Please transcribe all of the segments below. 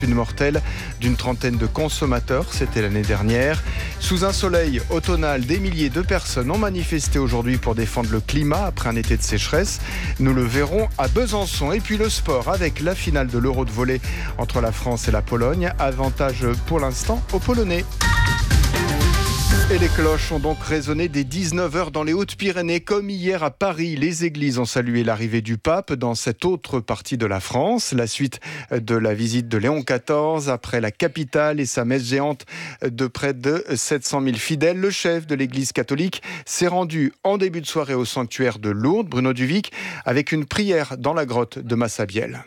Une mortelle d'une trentaine de consommateurs, c'était l'année dernière. Sous un soleil automnal, des milliers de personnes ont manifesté aujourd'hui pour défendre le climat après un été de sécheresse. Nous le verrons à Besançon. Et puis le sport avec la finale de l'Euro de volley entre la France et la Pologne. Avantage pour l'instant aux Polonais. Et les cloches ont donc résonné dès 19h dans les Hautes-Pyrénées. Comme hier à Paris, les églises ont salué l'arrivée du pape dans cette autre partie de la France. La suite de la visite de Léon XIV après la capitale et sa messe géante de près de 700 000 fidèles. Le chef de l'église catholique s'est rendu en début de soirée au sanctuaire de Lourdes, Bruno Duvic, avec une prière dans la grotte de Massabielle.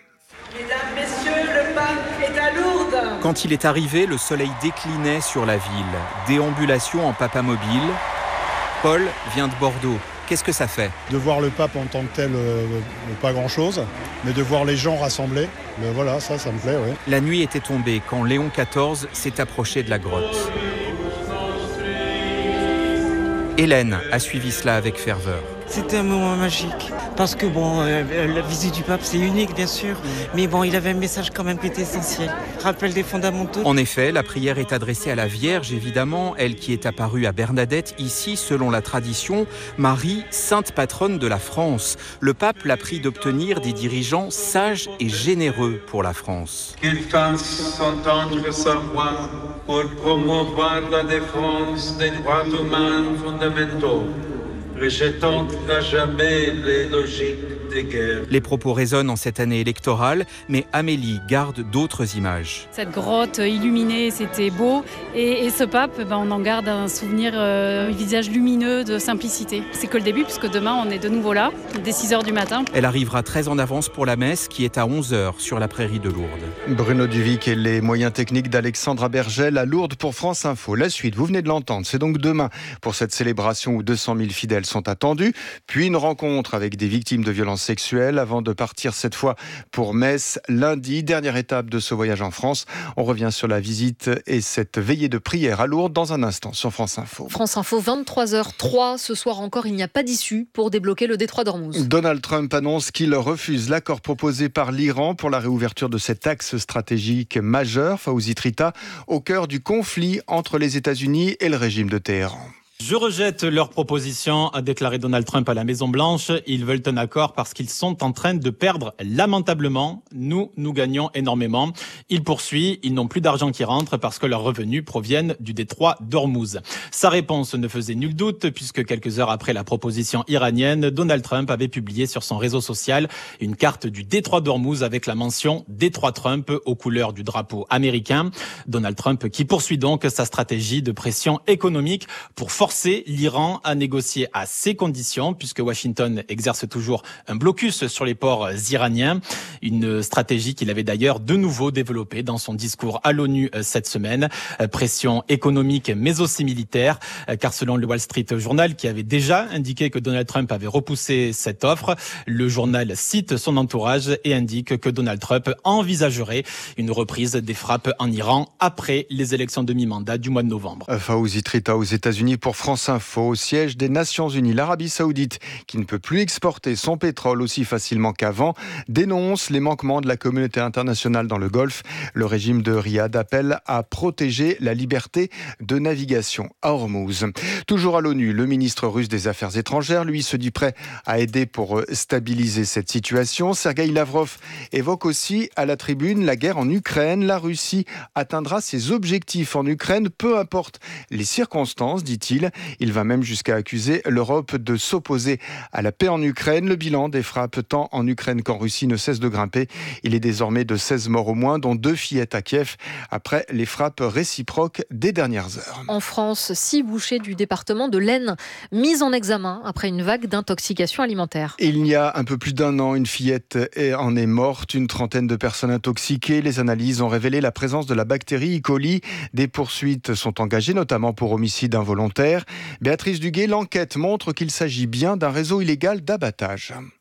Quand il est arrivé, le soleil déclinait sur la ville. Déambulation en papamobile. Paul vient de Bordeaux. Qu'est-ce que ça fait ? De voir le pape en tant que tel, pas grand-chose, mais de voir les gens rassemblés, voilà, ça me plaît, oui. La nuit était tombée quand Léon XIV s'est approché de la grotte. Hélène a suivi cela avec ferveur. C'était un moment magique, parce que la visite du pape c'est unique bien sûr, mais il avait un message quand même qui était essentiel, rappel des fondamentaux. En effet, la prière est adressée à la Vierge évidemment, elle qui est apparue à Bernadette, ici selon la tradition, Marie, sainte patronne de la France. Le pape l'a pris d'obtenir des dirigeants sages et généreux pour la France. Qu'il fasse entendre sa voix pour promouvoir la défense des droits humains fondamentaux, rejetant à jamais les logiques des guerres. Les propos résonnent en cette année électorale, mais Amélie garde d'autres images. Cette grotte illuminée, c'était beau. Et ce pape, on en garde un souvenir, un visage lumineux de simplicité. C'est que le début, puisque demain, on est de nouveau là, dès 6h du matin. Elle arrivera très en avance pour la messe, qui est à 11h sur la prairie de Lourdes. Bruno Duvic et les moyens techniques d'Alexandra Bergel à Lourdes pour France Info. La suite, vous venez de l'entendre, c'est donc demain pour cette célébration où 200 000 fidèles sont attendus. Puis une rencontre avec des victimes de violences sexuelles avant de partir cette fois pour Metz lundi. Dernière étape de ce voyage en France. On revient sur la visite et cette veillée de prière à Lourdes dans un instant sur France Info. France Info, 23h03. Ce soir encore, il n'y a pas d'issue pour débloquer le détroit d'Ormuz. Donald Trump annonce qu'il refuse l'accord proposé par l'Iran pour la réouverture de cet axe stratégique majeur, Fawzi Trita, au cœur du conflit entre les États-Unis et le régime de Téhéran. Je rejette leur proposition, a déclaré Donald Trump à la Maison-Blanche. Ils veulent un accord parce qu'ils sont en train de perdre lamentablement. Nous gagnons énormément. Il poursuit, ils n'ont plus d'argent qui rentre parce que leurs revenus proviennent du détroit d'Ormuz. Sa réponse ne faisait nul doute puisque quelques heures après la proposition iranienne, Donald Trump avait publié sur son réseau social une carte du détroit d'Ormuz avec la mention Détroit Trump aux couleurs du drapeau américain. Donald Trump qui poursuit donc sa stratégie de pression économique pour forcer l'Iran à négocier à ses conditions, puisque Washington exerce toujours un blocus sur les ports iraniens. Une stratégie qu'il avait d'ailleurs de nouveau développée dans son discours à l'ONU cette semaine. Pression économique mais aussi militaire, car selon le Wall Street Journal, qui avait déjà indiqué que Donald Trump avait repoussé cette offre, le journal cite son entourage et indique que Donald Trump envisagerait une reprise des frappes en Iran après les élections de mi-mandat du mois de novembre. Fawzi Trita aux États-Unis pour France Info, au siège des Nations Unies. L'Arabie Saoudite, qui ne peut plus exporter son pétrole aussi facilement qu'avant, dénonce les manquements de la communauté internationale dans le Golfe. Le régime de Riyad appelle à protéger la liberté de navigation à Ormuz. Toujours à l'ONU, le ministre russe des Affaires étrangères, lui, se dit prêt à aider pour stabiliser cette situation. Sergueï Lavrov évoque aussi à la tribune la guerre en Ukraine. La Russie atteindra ses objectifs en Ukraine, peu importe les circonstances, dit-il. Il va même jusqu'à accuser l'Europe de s'opposer à la paix en Ukraine. Le bilan des frappes tant en Ukraine qu'en Russie ne cesse de grimper. Il est désormais de 16 morts au moins, dont 2 fillettes à Kiev, après les frappes réciproques des dernières heures. En France, 6 bouchers du département de l'Aisne mis en examen après une vague d'intoxication alimentaire. Il y a un peu plus d'un an, une fillette en est morte, une trentaine de personnes intoxiquées. Les analyses ont révélé la présence de la bactérie E. coli. Des poursuites sont engagées, notamment pour homicide involontaire. Béatrice Duguay, l'enquête montre qu'il s'agit bien d'un réseau illégal d'abattage.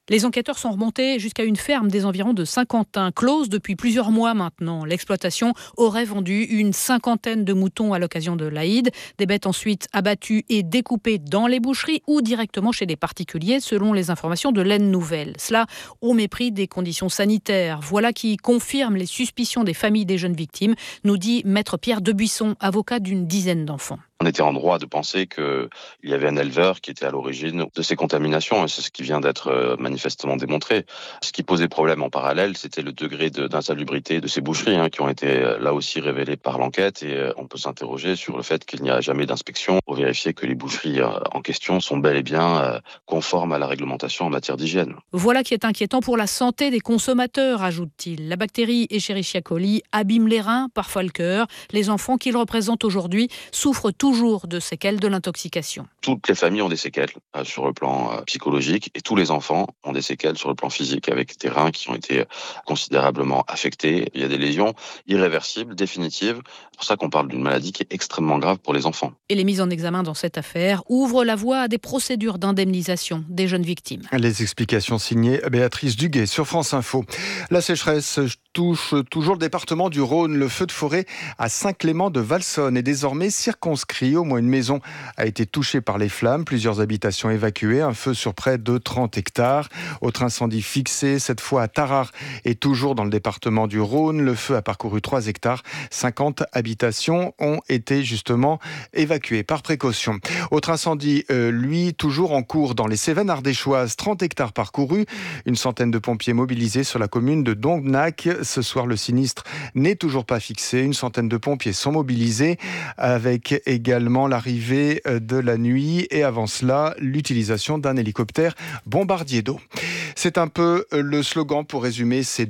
Les enquêteurs sont remontés jusqu'à une ferme des environs de Saint-Quentin, close depuis plusieurs mois maintenant. L'exploitation aurait vendu une 50aine de moutons à l'occasion de l'Aïd. Des bêtes ensuite abattues et découpées dans les boucheries ou directement chez des particuliers, selon les informations de l'Aisne Nouvelle. Cela au mépris des conditions sanitaires. Voilà qui confirme les suspicions des familles des jeunes victimes, nous dit Maître Pierre Debuisson, avocat d'une dizaine d'enfants. On était en droit de penser qu'il y avait un éleveur qui était à l'origine de ces contaminations, et c'est ce qui vient d'être manifestement démontré. Ce qui posait problème en parallèle, c'était le degré d'insalubrité de ces boucheries, qui ont été là aussi révélées par l'enquête, et on peut s'interroger sur le fait qu'il n'y a jamais d'inspection pour vérifier que les boucheries en question sont bel et bien conformes à la réglementation en matière d'hygiène. Voilà qui est inquiétant pour la santé des consommateurs, ajoute-t-il. La bactérie Escherichia coli abîme les reins, parfois le cœur. Les enfants qu'il représente aujourd'hui souffrent toujours de séquelles de l'intoxication. Toutes les familles ont des séquelles sur le plan psychologique, et tous les enfants ont des séquelles sur le plan physique, avec des reins qui ont été considérablement affectés. Il y a des lésions irréversibles, définitives. C'est pour ça qu'on parle d'une maladie qui est extrêmement grave pour les enfants. Et les mises en examen dans cette affaire ouvrent la voie à des procédures d'indemnisation des jeunes victimes. Les explications signées Béatrice Duguay sur France Info. La sécheresse touche toujours le département du Rhône. Le feu de forêt à Saint-Clément de Valsonne est désormais circonscrit. Au moins une maison a été touchée par les flammes, plusieurs habitations évacuées, un feu sur près de 30 hectares. Autre incendie fixé, cette fois à Tarare et toujours dans le département du Rhône. Le feu a parcouru 3 hectares. 50 habitations ont été justement évacuées par précaution. Autre incendie, lui, toujours en cours dans les Cévennes ardéchoises. 30 hectares parcourus, une centaine de pompiers mobilisés sur la commune de Dongnac. Ce soir, le sinistre n'est toujours pas fixé. Une centaine de pompiers sont mobilisés avec également l'arrivée de la nuit et avant cela, l'utilisation d'un hélicoptère bombardier d'eau. C'est un peu le slogan pour résumer ces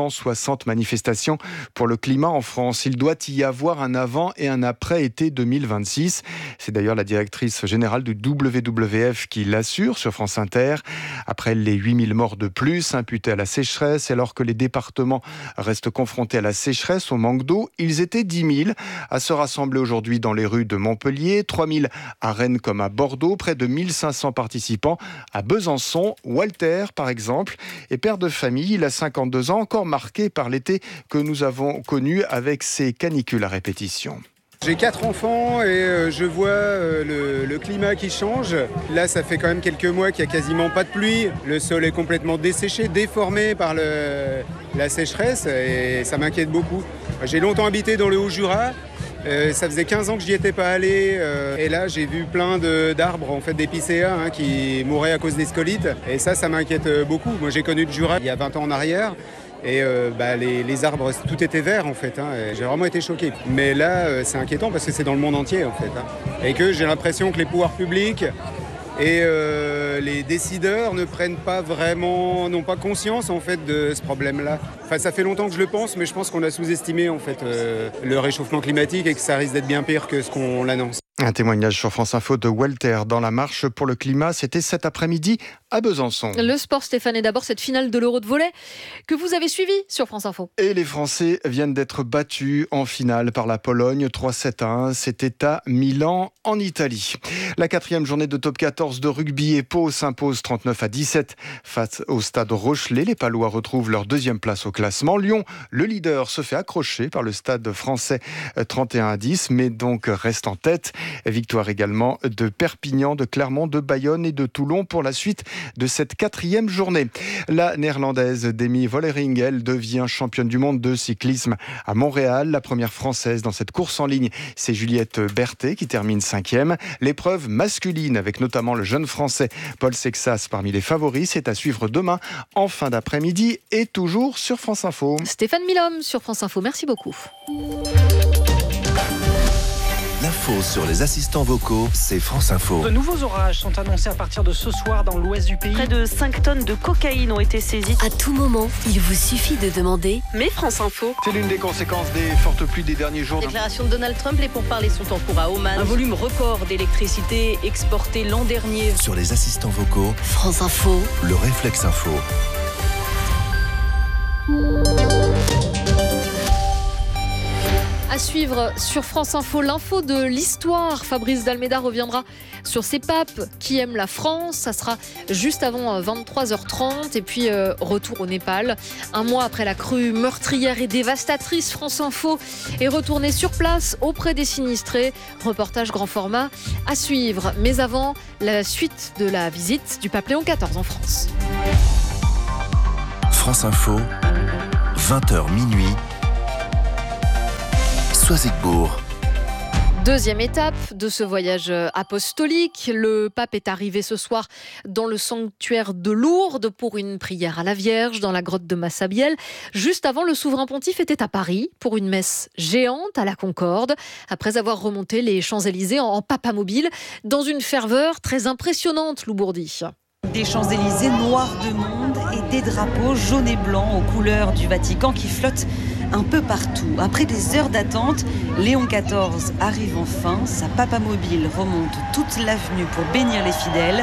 260 manifestations pour le climat en France. Il doit y avoir un avant et un après été 2026. C'est d'ailleurs la directrice générale du WWF qui l'assure sur France Inter. Après les 8000 morts de plus imputés à la sécheresse, alors que les départements restent confrontés à la sécheresse, au manque d'eau, ils étaient 10 000 à se rassembler aujourd'hui dans les rues de Montpellier, 3 000 à Rennes comme à Bordeaux, près de 1500 participants à Besançon. Walter, par exemple, est père de famille. Il a 52 ans, encore marqué par l'été que nous avons connu avec ces canicules à répétition. J'ai 4 enfants et je vois le climat qui change. Là, ça fait quand même quelques mois qu'il n'y a quasiment pas de pluie. Le sol est complètement desséché, déformé par la sécheresse et ça m'inquiète beaucoup. J'ai longtemps habité dans le Haut-Jura. Ça faisait 15 ans que j'y étais pas allé et là j'ai vu plein d'arbres, en fait d'épicéas qui mouraient à cause des scolites et ça m'inquiète beaucoup. Moi j'ai connu le Jura il y a 20 ans en arrière et les arbres, tout était vert en fait. J'ai vraiment été choqué. Mais là c'est inquiétant parce que c'est dans le monde entier en fait. Et que j'ai l'impression que les pouvoirs publics et les décideurs ne prennent pas vraiment, n'ont pas conscience en fait de ce problème-là. Enfin, ça fait longtemps que je le pense, mais je pense qu'on a sous-estimé en fait le réchauffement climatique et que ça risque d'être bien pire que ce qu'on l'annonce. Un témoignage sur France Info de Walter dans la marche pour le climat. C'était cet après-midi à Besançon. Le sport, Stéphane, et d'abord cette finale de l'Euro de volley que vous avez suivie sur France Info. Et les Français viennent d'être battus en finale par la Pologne 3-7-1. C'était à Milan, en Italie. La 4e journée de top 14 de rugby et Pau s'impose 39-17 face au Stade Rochelet. Les Palois retrouvent leur 2e place au classement. Lyon, le leader, se fait accrocher par le Stade français 31-10, mais donc reste en tête. Victoire également de Perpignan, de Clermont, de Bayonne et de Toulon pour la suite de cette 4e journée. La néerlandaise Demi Vollering, elle devient championne du monde de cyclisme à Montréal. La première française dans cette course en ligne, c'est Juliette Berthet qui termine 5e. L'épreuve masculine avec notamment le jeune français Paul Sexas parmi les favoris, c'est à suivre demain en fin d'après-midi et toujours sur France Info. Stéphane Milhomme sur France Info, merci beaucoup. L'info sur les assistants vocaux, c'est France Info. De nouveaux orages sont annoncés à partir de ce soir dans l'ouest du pays. Près de 5 tonnes de cocaïne ont été saisies. À tout moment, il vous suffit de demander « Mais France Info ». C'est l'une des conséquences des fortes pluies des derniers jours. Déclaration de Donald Trump, les pourparlers sont en cours à Oman. Un volume record d'électricité exporté l'an dernier. Sur les assistants vocaux, France Info, le réflexe info. À suivre sur France Info, l'info de l'histoire. Fabrice Dalméda reviendra sur ces papes qui aiment la France. Ça sera juste avant 23h30. Et puis retour au Népal. Un mois après la crue meurtrière et dévastatrice, France Info est retournée sur place auprès des sinistrés. Reportage grand format à suivre. Mais avant, la suite de la visite du pape Léon XIV en France. France Info, 20h minuit. Soisigbourg. Deuxième étape de ce voyage apostolique. Le pape est arrivé ce soir dans le sanctuaire de Lourdes pour une prière à la Vierge dans la grotte de Massabielle. Juste avant, le souverain pontife était à Paris pour une messe géante à la Concorde, après avoir remonté les Champs-Élysées en papamobile dans une ferveur très impressionnante, Lou Bourdi. Des Champs-Élysées noirs de monde et des drapeaux jaunes et blancs aux couleurs du Vatican qui flottent un peu partout. Après des heures d'attente, Léon XIV arrive enfin. Sa papamobile remonte toute l'avenue pour bénir les fidèles.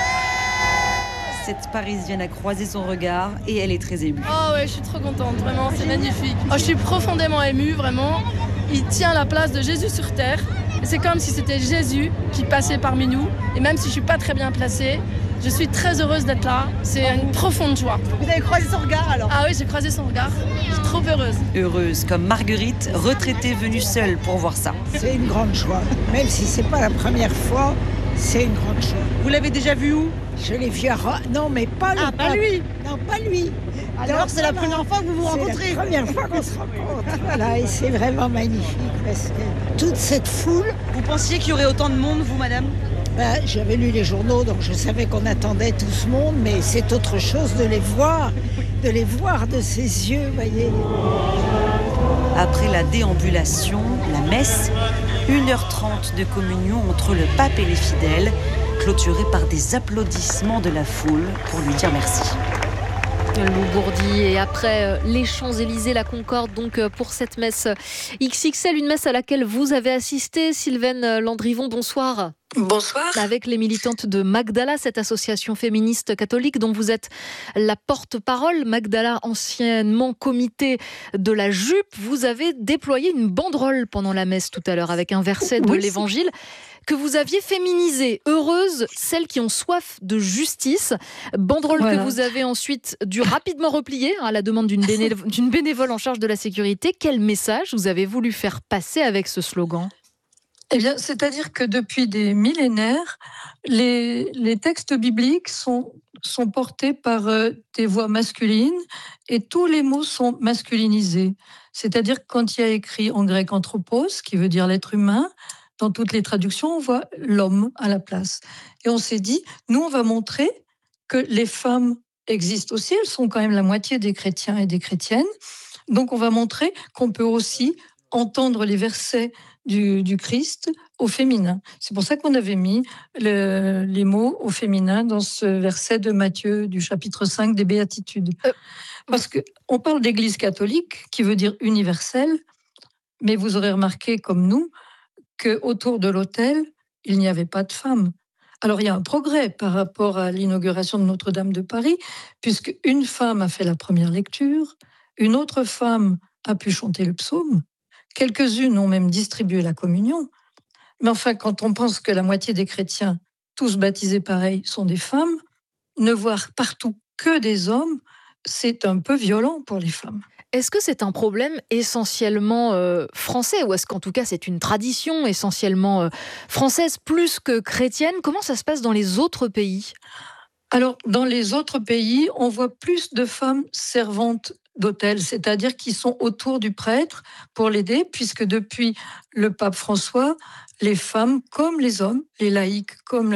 Cette Parisienne a croisé son regard et elle est très émue. Oh ouais, je suis trop contente, vraiment, c'est magnifique. Oh, je suis profondément émue, vraiment. Il tient la place de Jésus sur terre. C'est comme si c'était Jésus qui passait parmi nous. Et même si je ne suis pas très bien placée, je suis très heureuse d'être là. C'est une profonde joie. Vous avez croisé son regard alors? Ah oui, j'ai croisé son regard. Je suis trop heureuse. Heureuse comme Marguerite, retraitée venue seule pour voir ça. C'est une grande joie. Même si c'est pas la première fois, c'est une grande joie. Vous l'avez déjà vu où? Je l'ai vu à Rome. Non, mais pas le pas lui. Non, pas lui. Alors c'est la première fois que vous vous rencontrez? C'est la première fois qu'on se rencontre. Voilà, et c'est vraiment magnifique parce que toute cette foule. Vous pensiez qu'il y aurait autant de monde, vous, madame? J'avais lu les journaux, donc je savais qu'on attendait tout ce monde, mais c'est autre chose de les voir de ses yeux, voyez. Après la déambulation, la messe, 1h30 de communion entre le pape et les fidèles, clôturée par des applaudissements de la foule pour lui dire merci. Lou Bourdi, et après les Champs-Élysées, la Concorde, donc pour cette messe XXL, une messe à laquelle vous avez assisté, Sylvaine Landrivon, bonsoir. Bonsoir. Avec les militantes de Magdala, cette association féministe catholique dont vous êtes la porte-parole. Magdala, anciennement comité de la jupe, vous avez déployé une banderole pendant la messe tout à l'heure avec un verset de l'Évangile que vous aviez féminisé. Heureuses celles qui ont soif de justice. Banderole que vous avez ensuite dû rapidement replier à la demande d'une bénévole en charge de la sécurité. Quel message vous avez voulu faire passer avec ce slogan ? Eh bien, c'est-à-dire que depuis des millénaires, les textes bibliques sont portés par des voix masculines et tous les mots sont masculinisés. C'est-à-dire que quand il y a écrit en grec anthropos, qui veut dire l'être humain, dans toutes les traductions, on voit l'homme à la place. Et on s'est dit, nous, on va montrer que les femmes existent aussi, elles sont quand même la moitié des chrétiens et des chrétiennes. Donc, on va montrer qu'on peut aussi entendre les versets du Christ au féminin. C'est pour ça qu'on avait mis les mots au féminin dans ce verset de Matthieu du chapitre 5 des Béatitudes. Parce qu'on parle d'Église catholique, qui veut dire universelle, mais vous aurez remarqué, comme nous, qu'autour de l'autel, il n'y avait pas de femmes. Alors, il y a un progrès par rapport à l'inauguration de Notre-Dame de Paris, puisque une femme a fait la première lecture, une autre femme a pu chanter le psaume, quelques-unes ont même distribué la communion. Mais enfin, quand on pense que la moitié des chrétiens, tous baptisés pareil, sont des femmes, ne voir partout que des hommes, c'est un peu violent pour les femmes. Est-ce que c'est un problème essentiellement français, ou est-ce qu'en tout cas c'est une tradition essentiellement française plus que chrétienne? Comment ça se passe dans les autres pays? Alors, dans les autres pays, on voit plus de femmes servantes d'autel, c'est-à-dire qui sont autour du prêtre pour l'aider, puisque depuis le pape François, les femmes comme les hommes, les laïcs comme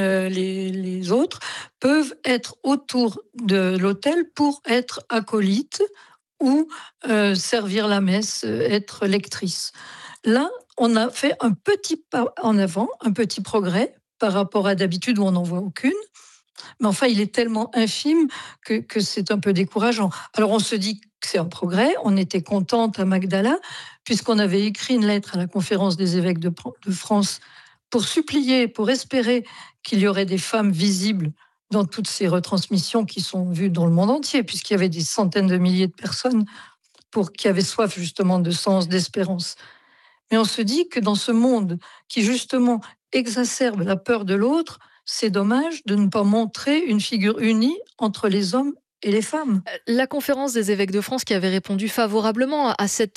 les autres, peuvent être autour de l'autel pour être acolytes ou servir la messe, être lectrice. Là, on a fait un petit pas en avant, un petit progrès par rapport à d'habitude où on n'en voit aucune. Mais enfin, il est tellement infime que c'est un peu décourageant. Alors, on se dit que c'est un progrès. On était contente à Magdala, puisqu'on avait écrit une lettre à la conférence des évêques de France pour supplier, pour espérer qu'il y aurait des femmes visibles dans toutes ces retransmissions qui sont vues dans le monde entier, puisqu'il y avait des centaines de milliers de personnes qui avaient soif justement de sens, d'espérance. Mais on se dit que dans ce monde qui justement exacerbe la peur de l'autre, c'est dommage de ne pas montrer une figure unie entre les hommes et les femmes. La conférence des évêques de France qui avait répondu favorablement à cette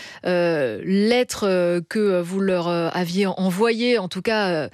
lettre que vous leur aviez envoyée, en tout cas,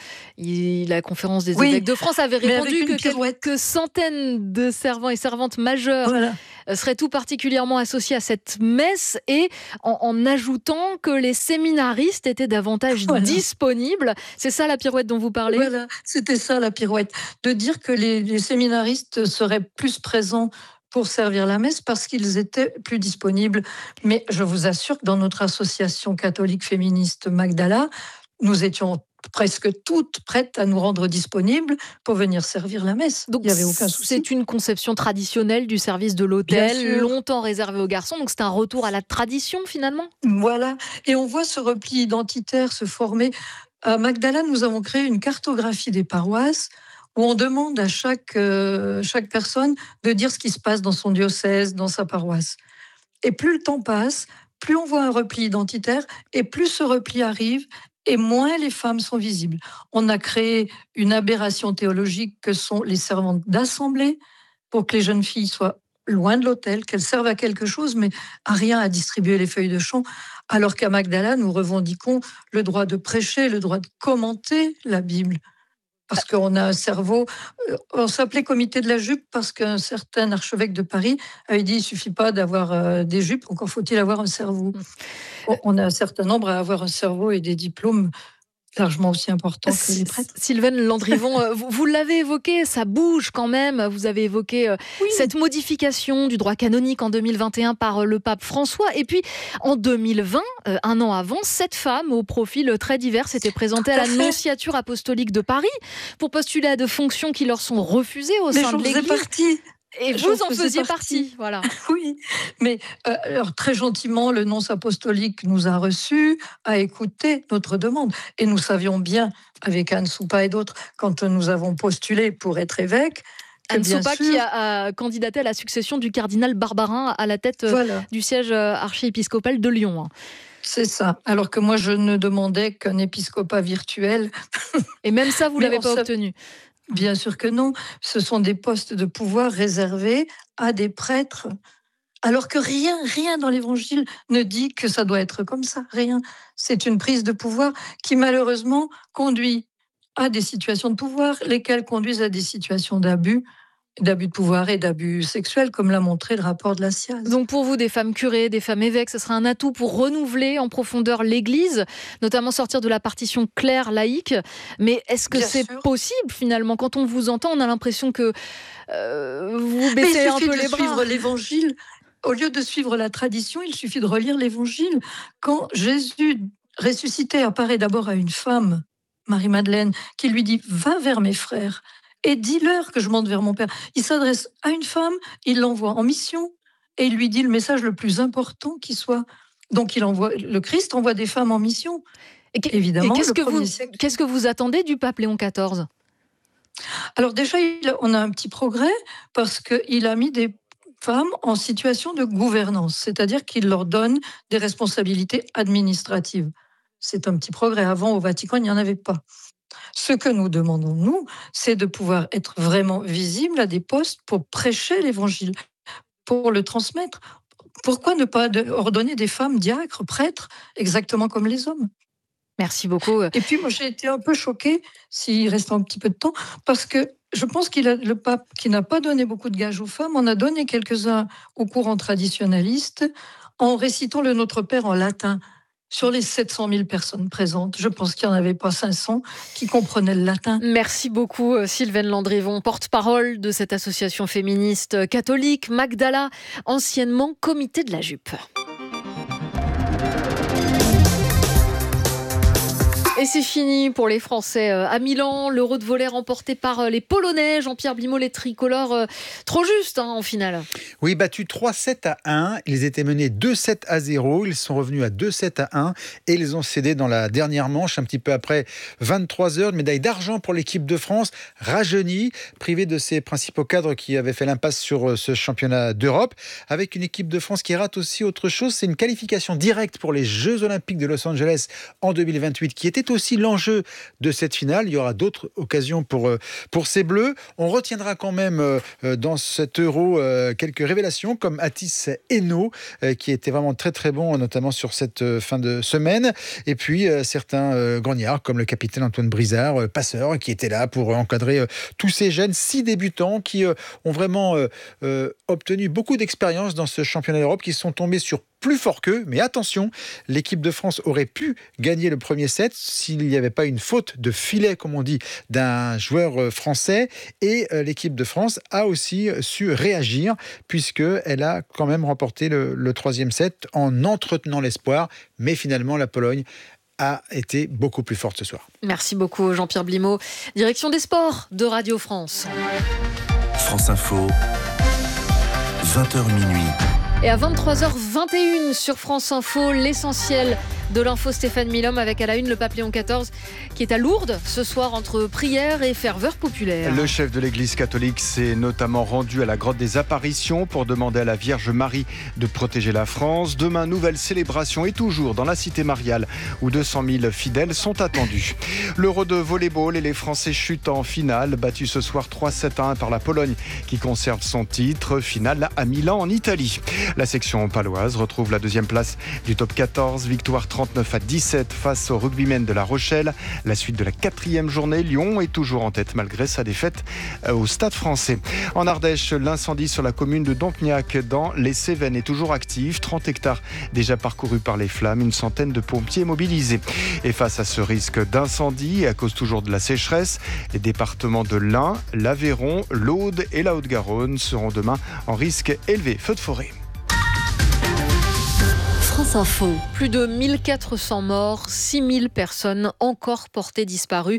la conférence des évêques de France avait répondu que quelques centaines de servants et servantes majeurs seraient tout particulièrement associés à cette messe, et en ajoutant que les séminaristes étaient davantage disponibles. C'est ça la pirouette dont vous parlez ? Voilà, c'était ça la pirouette. De dire que les séminaristes seraient plus présents pour servir la messe parce qu'ils étaient plus disponibles. Mais je vous assure que dans notre association catholique féministe Magdala, nous étions presque toutes prêtes à nous rendre disponibles pour venir servir la messe. Donc, il n'y avait aucun souci. C'est une conception traditionnelle du service de l'autel, longtemps réservé aux garçons. Donc c'est un retour à la tradition finalement. Voilà. Et on voit ce repli identitaire se former. À Magdala, nous avons créé une cartographie des paroisses où on demande à chaque personne de dire ce qui se passe dans son diocèse, dans sa paroisse. Et plus le temps passe, plus on voit un repli identitaire, et plus ce repli arrive, et moins les femmes sont visibles. On a créé une aberration théologique que sont les servantes d'assemblée, pour que les jeunes filles soient loin de l'autel, qu'elles servent à quelque chose, mais à rien à distribuer les feuilles de chant, alors qu'à Magdala, nous revendiquons le droit de prêcher, le droit de commenter la Bible. Parce qu'on a un cerveau, on s'appelait comité de la jupe parce qu'un certain archevêque de Paris avait dit il ne suffit pas d'avoir des jupes, encore faut-il avoir un cerveau. On a un certain nombre à avoir un cerveau et des diplômes largement aussi importants que les prêtres. Sylvaine Landrivon, vous l'avez évoqué, ça bouge quand même. Vous avez évoqué cette modification du droit canonique en 2021 par le pape François. Et puis, en 2020, un an avant, 7 femmes au profil très divers s'étaient présentées à la nonciature apostolique de Paris pour postuler à de fonctions qui leur sont refusées au sein de l'Église. Et vous en faisiez partie, voilà. Oui, mais alors, très gentiment, le nonce apostolique nous a reçus, a écouté notre demande. Et nous savions bien, avec Anne Soupa et d'autres, quand nous avons postulé pour être évêque, Anne Soupa qui a candidaté à la succession du cardinal Barbarin à la tête du siège archiépiscopal de Lyon. C'est ça. Alors que moi, je ne demandais qu'un épiscopat virtuel. Et même ça, vous ne l'avez pas obtenu. Bien sûr que non. Ce sont des postes de pouvoir réservés à des prêtres. Alors que rien dans l'Évangile ne dit que ça doit être comme ça. Rien. C'est une prise de pouvoir qui malheureusement conduit à des situations de pouvoir, lesquelles conduisent à des situations d'abus de pouvoir et d'abus sexuels, comme l'a montré le rapport de la SIAZ. Donc pour vous, des femmes curées, des femmes évêques, ce sera un atout pour renouveler en profondeur l'Église, notamment sortir de la partition claire laïque. Mais est-ce que c'est possible finalement ? Quand on vous entend, on a l'impression que vous baissez un peu les bras. Il suffit de suivre l'Évangile. Au lieu de suivre la tradition, il suffit de relire l'Évangile. Quand Jésus ressuscité apparaît d'abord à une femme, Marie-Madeleine, qui lui dit « Va vers mes frères ». Et dis-leur que je monte vers mon Père. Il s'adresse à une femme, il l'envoie en mission et il lui dit le message le plus important qui soit. Donc le Christ envoie des femmes en mission. Évidemment. Et qu'est-ce que vous attendez du pape Léon XIV ? Alors déjà, on a un petit progrès parce qu'il a mis des femmes en situation de gouvernance, c'est-à-dire qu'il leur donne des responsabilités administratives. C'est un petit progrès. Avant, au Vatican, il n'y en avait pas. Ce que nous demandons, nous, c'est de pouvoir être vraiment visible à des postes pour prêcher l'Évangile, pour le transmettre. Pourquoi ne pas ordonner des femmes diacres, prêtres, exactement comme les hommes ? Merci beaucoup. Et puis, moi, j'ai été un peu choquée, s'il reste un petit peu de temps, parce que je pense le pape, qui n'a pas donné beaucoup de gages aux femmes, en a donné quelques-uns au courant traditionnaliste, en récitant le Notre Père en latin. Sur les 700 000 personnes présentes, je pense qu'il n'y en avait pas 500 qui comprenaient le latin. Merci beaucoup Sylvaine Landrivon, porte-parole de cette association féministe catholique Magdala, anciennement comité de la jupe. Et c'est fini pour les Français à Milan. L'Euro de volley remporté par les Polonais. Jean-Pierre Blimaud, les tricolores, trop juste en finale. Oui, battus 3-7-1. Ils étaient menés 2-7-0. Ils sont revenus à 2-7-1 et ils ont cédé dans la dernière manche, un petit peu après 23 heures. Une médaille d'argent pour l'équipe de France, rajeunie, privée de ses principaux cadres qui avaient fait l'impasse sur ce championnat d'Europe. Avec une équipe de France qui rate aussi autre chose, c'est une qualification directe pour les Jeux Olympiques de Los Angeles en 2028, qui était aussi l'enjeu de cette finale. Il y aura d'autres occasions pour ces Bleus. On retiendra quand même dans cet Euro quelques révélations comme Atis Eno, qui était vraiment très très bon, notamment sur cette fin de semaine. Et puis certains grognards comme le capitaine Antoine Brizard, passeur, qui était là pour encadrer tous ces jeunes 6 débutants qui ont vraiment obtenu beaucoup d'expérience dans ce championnat d'Europe, qui sont tombés sur plus fort qu'eux. Mais attention, l'équipe de France aurait pu gagner le premier set s'il n'y avait pas une faute de filet, comme on dit, d'un joueur français. Et l'équipe de France a aussi su réagir, puisqu'elle a quand même remporté le troisième set en entretenant l'espoir. Mais finalement, la Pologne a été beaucoup plus forte ce soir. Merci beaucoup Jean-Pierre Blimaud. Direction des sports de Radio France. France Info, 20h minuit. Et à 23h21 sur France Info, l'essentiel de l'info Stéphane Milhomme avec à la une le pape Léon XIV qui est à Lourdes ce soir entre prière et ferveur populaire. Le chef de l'Église catholique s'est notamment rendu à la grotte des Apparitions pour demander à la Vierge Marie de protéger la France. Demain, nouvelle célébration et toujours dans la cité mariale où 200 000 fidèles sont attendus. L'Euro de volleyball et les Français chutent en finale, battus ce soir 3-7-1 par la Pologne qui conserve son titre. Finale à Milan en Italie. La section paloise retrouve la deuxième place du top 14, victoire 39-17 face aux rugbymen de La Rochelle. La suite de la 4e journée, Lyon est toujours en tête malgré sa défaite au Stade français. En Ardèche, l'incendie sur la commune de Dompniac dans les Cévennes est toujours actif. 30 hectares déjà parcourus par les flammes, une centaine de pompiers mobilisés. Et face à ce risque d'incendie, et à cause toujours de la sécheresse, les départements de l'Ain, l'Aveyron, l'Aude et la Haute-Garonne seront demain en risque élevé. Feu de forêt. France Info. Plus de 1400 morts, 6000 personnes encore portées disparues,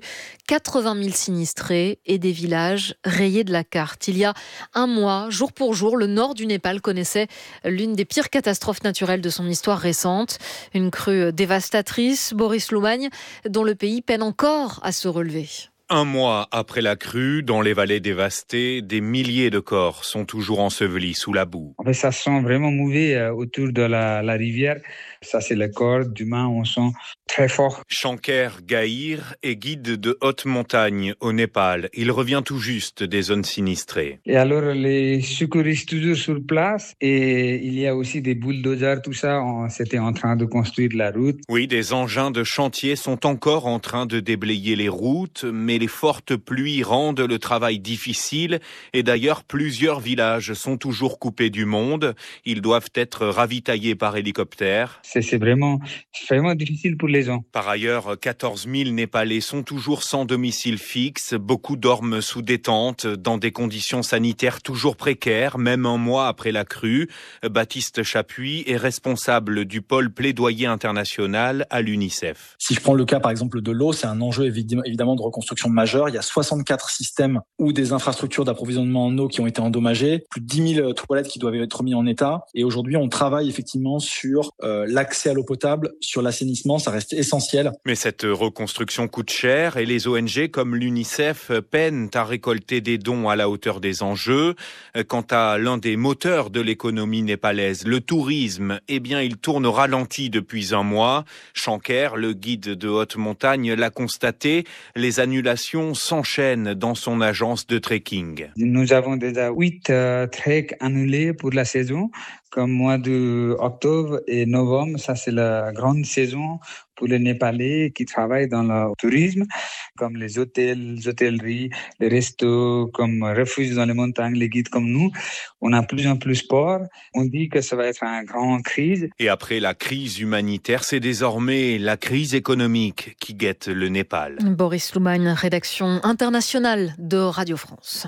80 000 sinistrés et des villages rayés de la carte. Il y a un mois, jour pour jour, le nord du Népal connaissait l'une des pires catastrophes naturelles de son histoire récente. Une crue dévastatrice, Boris Loumagne, dont le pays peine encore à se relever. Un mois après la crue, dans les vallées dévastées, des milliers de corps sont toujours ensevelis sous la boue. Ça sent vraiment mauvais autour de la rivière. Ça, c'est le corps d'humains, on sent très fort. Shanker Gahir est guide de haute montagne au Népal. Il revient tout juste des zones sinistrées. Et alors, les secouristes toujours sur place. Et il y a aussi des bulldozers, tout ça. C'était en train de construire la route. Oui, des engins de chantier sont encore en train de déblayer les routes, mais les fortes pluies rendent le travail difficile. Et d'ailleurs, plusieurs villages sont toujours coupés du monde. Ils doivent être ravitaillés par hélicoptère. C'est vraiment difficile pour les gens. Par ailleurs, 14 000 Népalais sont toujours sans domicile fixe. Beaucoup dorment sous des tentes, dans des conditions sanitaires toujours précaires, même un mois après la crue. Baptiste Chapuis est responsable du pôle plaidoyer international à l'UNICEF. Si je prends le cas, par exemple, de l'eau, c'est un enjeu évidemment de reconstruction majeur. Il y a 64 systèmes ou des infrastructures d'approvisionnement en eau qui ont été endommagées, plus de 10 000 toilettes qui doivent être mises en état. Et aujourd'hui, on travaille effectivement sur l'accès à l'eau potable, sur l'assainissement, ça reste essentiel. Mais cette reconstruction coûte cher et les ONG comme l'UNICEF peinent à récolter des dons à la hauteur des enjeux. Quant à l'un des moteurs de l'économie népalaise, le tourisme, il tourne au ralenti depuis un mois. Shanker, le guide de haute montagne, l'a constaté, les annulations s'enchaînent dans son agence de trekking. Nous avons déjà 8 treks annulés pour la saison. Comme mois d'octobre et novembre, ça c'est la grande saison pour les Népalais qui travaillent dans le tourisme, comme les hôtels, les hôtelleries, les restos, comme refuges dans les montagnes, les guides comme nous. On a plus en plus peur. On dit que ça va être une grande crise. Et après la crise humanitaire, c'est désormais la crise économique qui guette le Népal. Boris Loumagne, rédaction internationale de Radio France.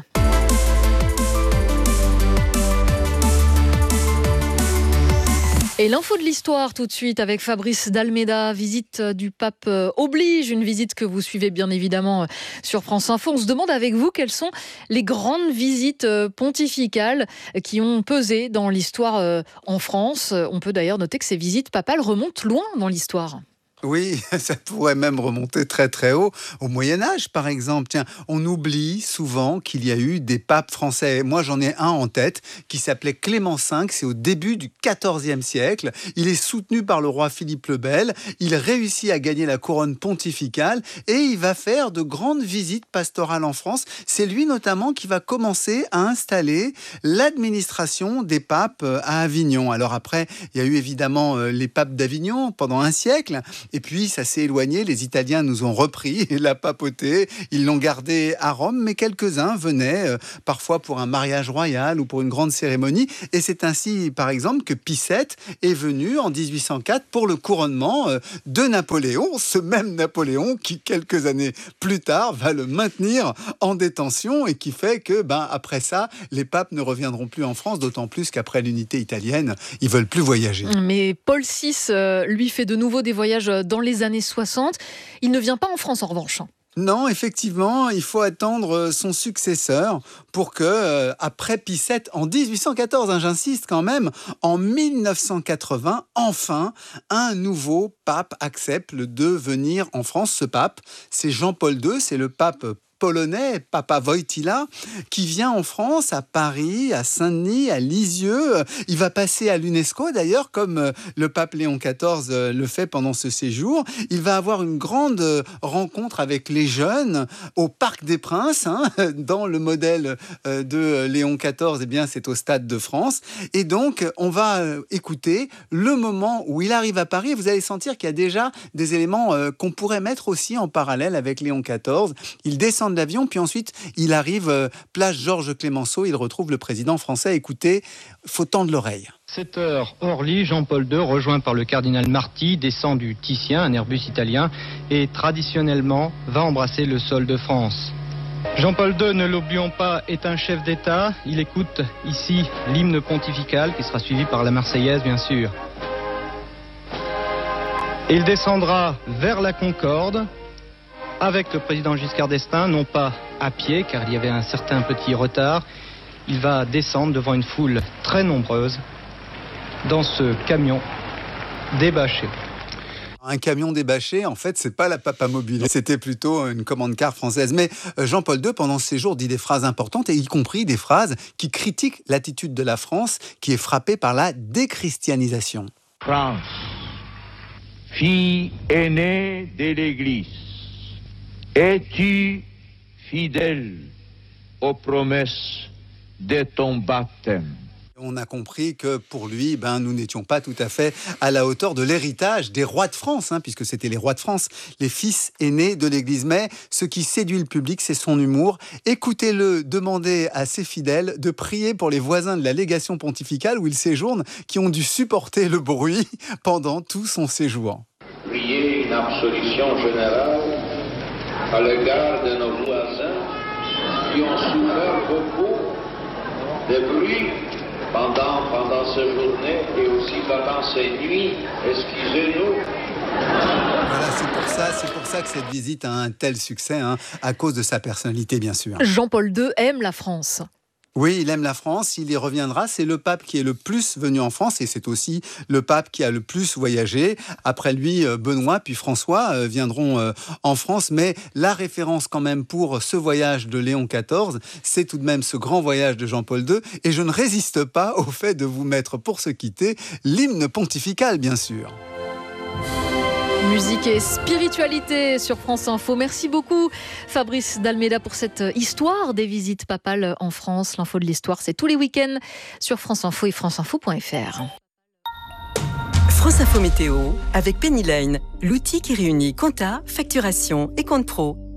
Et l'info de l'histoire tout de suite avec Fabrice d'Almeida. Visite du pape oblige, une visite que vous suivez bien évidemment sur France Info. On se demande avec vous quelles sont les grandes visites pontificales qui ont pesé dans l'histoire en France. On peut d'ailleurs noter que ces visites papales remontent loin dans l'histoire. Oui, ça pourrait même remonter très très haut, au Moyen-Âge par exemple. Tiens, on oublie souvent qu'il y a eu des papes français. Moi j'en ai un en tête qui s'appelait Clément V, c'est au début du XIVe siècle. Il est soutenu par le roi Philippe le Bel, il réussit à gagner la couronne pontificale et il va faire de grandes visites pastorales en France. C'est lui notamment qui va commencer à installer l'administration des papes à Avignon. Alors après, il y a eu évidemment les papes d'Avignon pendant un siècle. Et puis, ça s'est éloigné. Les Italiens nous ont repris la papauté. Ils l'ont gardée à Rome, mais quelques-uns venaient parfois pour un mariage royal ou pour une grande cérémonie. Et c'est ainsi, par exemple, que Pie VII est venu en 1804 pour le couronnement de Napoléon. Ce même Napoléon qui, quelques années plus tard, va le maintenir en détention et qui fait que, après ça, les papes ne reviendront plus en France, d'autant plus qu'après l'unité italienne, ils veulent plus voyager. Mais Paul VI, lui, fait de nouveau des voyages dans les années 60. Il ne vient pas en France en revanche. Non, effectivement, il faut attendre son successeur pour que, après Pie VII, en 1814, j'insiste quand même, en 1980, enfin, un nouveau pape accepte de venir en France. Ce pape, c'est Jean-Paul II, c'est le pape polonais, Papa Wojtyła, qui vient en France, à Paris, à Saint-Denis, à Lisieux. Il va passer à l'UNESCO, d'ailleurs, comme le pape Léon XIV le fait pendant ce séjour. Il va avoir une grande rencontre avec les jeunes au Parc des Princes, dans le modèle de Léon XIV, eh bien, c'est au Stade de France. Et donc, on va écouter le moment où il arrive à Paris. Et vous allez sentir qu'il y a déjà des éléments qu'on pourrait mettre aussi en parallèle avec Léon XIV. Il descend de l'avion, puis ensuite il arrive place Georges Clemenceau, il retrouve le président français. Écoutez, faut tendre l'oreille. 7h, Orly, Jean-Paul II, rejoint par le cardinal Marty, descend du Titien, un Airbus italien, et traditionnellement va embrasser le sol de France. Jean-Paul II, ne l'oublions pas, est un chef d'État. Il écoute ici l'hymne pontifical, qui sera suivi par la Marseillaise, bien sûr. Il descendra vers la Concorde, avec le président Giscard d'Estaing, non pas à pied, car il y avait un certain petit retard. Il va descendre devant une foule très nombreuse dans ce camion débâché. Un camion débâché, en fait, c'est pas la Papamobile. C'était plutôt une commande-car française. Mais Jean-Paul II, pendant ce séjour, dit des phrases importantes, et y compris des phrases qui critiquent l'attitude de la France, qui est frappée par la déchristianisation. France, fille aînée de l'Église, es-tu fidèle aux promesses de ton baptême? On a compris que pour lui, nous n'étions pas tout à fait à la hauteur de l'héritage des rois de France, puisque c'était les rois de France, les fils aînés de l'Église. Mais ce qui séduit le public, c'est son humour. Écoutez-le demander à ses fidèles de prier pour les voisins de la légation pontificale où il séjourne, qui ont dû supporter le bruit pendant tout son séjour. Priez une absolution générale à l'égard de nos voisins qui ont souffert beaucoup de bruit pendant ces journées et aussi pendant ces nuits. Excusez-nous. Voilà, c'est pour ça que cette visite a un tel succès, à cause de sa personnalité, bien sûr. Jean-Paul II aime la France. Oui, il aime la France, il y reviendra. C'est le pape qui est le plus venu en France et c'est aussi le pape qui a le plus voyagé. Après lui, Benoît puis François viendront en France. Mais la référence quand même pour ce voyage de Léon XIV, c'est tout de même ce grand voyage de Jean-Paul II. Et je ne résiste pas au fait de vous mettre pour se quitter l'hymne pontifical, bien sûr. Musique et spiritualité sur France Info. Merci beaucoup Fabrice d'Almeida pour cette histoire des visites papales en France. L'info de l'histoire, c'est tous les week-ends sur France Info et franceinfo.fr. France Info Météo avec Pennyline, l'outil qui réunit compta, facturation et compte pro.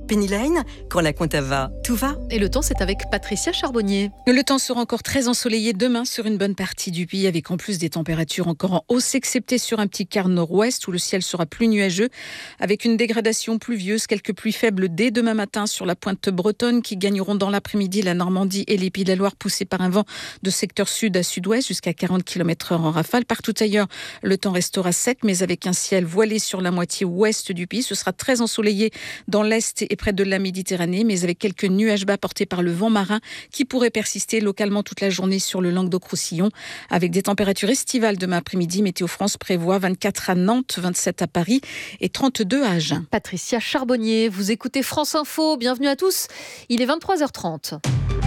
Penny Lane, quand la compta va, tout va. Et le temps, c'est avec Patricia Charbonnier. Le temps sera encore très ensoleillé demain sur une bonne partie du pays, avec en plus des températures encore en hausse, excepté sur un petit quart nord-ouest où le ciel sera plus nuageux, avec une dégradation pluvieuse, quelques pluies faibles dès demain matin sur la pointe bretonne qui gagneront dans l'après-midi la Normandie et les Pays de la Loire, poussés par un vent de secteur sud à sud-ouest jusqu'à 40 km/h en rafale. Partout ailleurs, le temps restera sec, mais avec un ciel voilé sur la moitié ouest du pays. Ce sera très ensoleillé dans l'est et près de la Méditerranée, mais avec quelques nuages bas portés par le vent marin qui pourraient persister localement toute la journée sur le Languedoc-Roussillon, avec des températures estivales demain après-midi. Météo France prévoit 24 à Nantes, 27 à Paris et 32 à Agen. Patricia Charbonnier, vous écoutez France Info. Bienvenue à tous. Il est 23h30.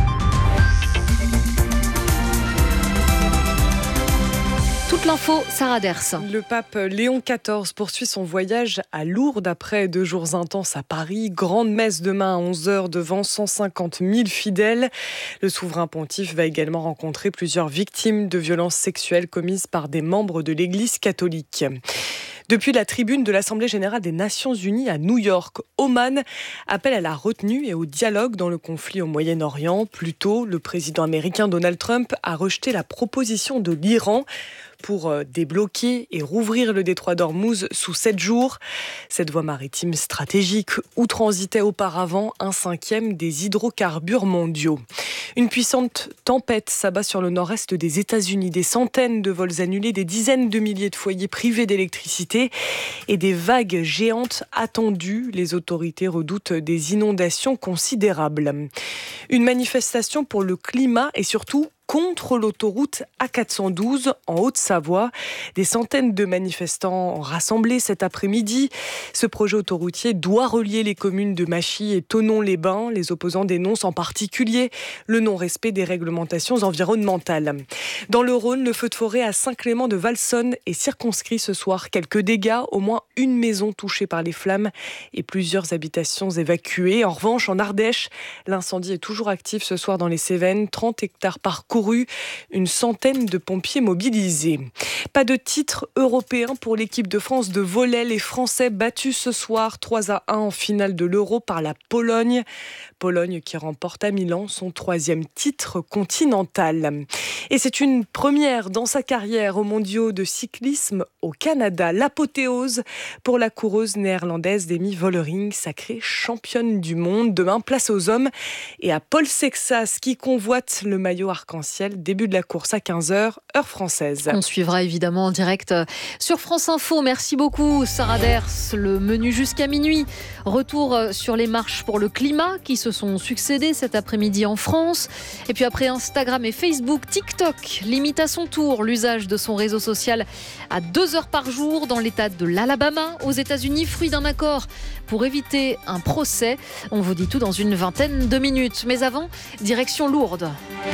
Toute l'info, Sarah Ders. Le pape Léon XIV poursuit son voyage à Lourdes après 2 jours intenses à Paris. Grande messe demain à 11h devant 150 000 fidèles. Le souverain pontife va également rencontrer plusieurs victimes de violences sexuelles commises par des membres de l'Église catholique. Depuis la tribune de l'Assemblée générale des Nations unies à New York, Oman appelle à la retenue et au dialogue dans le conflit au Moyen-Orient. Plus tôt, le président américain Donald Trump a rejeté la proposition de l'Iran pour débloquer et rouvrir le détroit d'Ormuz sous 7 jours. Cette voie maritime stratégique où transitait auparavant 1/5 des hydrocarbures mondiaux. Une puissante tempête s'abat sur le nord-est des États-Unis. Des centaines de vols annulés, des dizaines de milliers de foyers privés d'électricité et des vagues géantes attendues. Les autorités redoutent des inondations considérables. Une manifestation pour le climat et surtout contre l'autoroute A412 en Haute-Savoie. Des centaines de manifestants rassemblés cet après-midi. Ce projet autoroutier doit relier les communes de Machy et Thonon-les-Bains. Les opposants dénoncent en particulier le non-respect des réglementations environnementales. Dans le Rhône, le feu de forêt à Saint-Clément-de-Valsonne est circonscrit ce soir. Quelques dégâts, au moins une maison touchée par les flammes et plusieurs habitations évacuées. En revanche, en Ardèche, l'incendie est toujours actif ce soir dans les Cévennes. 30 hectares parcourus, une centaine de pompiers mobilisés. Pas de titre européen pour l'équipe de France de volley. Les Français battus ce soir 3-1 en finale de l'Euro par la Pologne. Pologne qui remporte à Milan son 3e titre continental. Et c'est une première dans sa carrière aux mondiaux de cyclisme au Canada. L'apothéose pour la coureuse néerlandaise Demi Vollering, sacrée championne du monde. Demain, place aux hommes et à Paul Sexas qui convoite le maillot arc-en-ciel. Début de la course à 15h, heure française. On suivra évidemment en direct sur France Info. Merci beaucoup Sarah Ders. Le menu jusqu'à minuit. Retour sur les marches pour le climat qui se sont succédées cet après-midi en France. Et puis après Instagram et Facebook, TikTok limite à son tour l'usage de son réseau social à 2 heures par jour dans l'état de l'Alabama aux États-Unis, fruit d'un accord pour éviter un procès. On vous dit tout dans une vingtaine de minutes. Mais avant, direction Lourdes.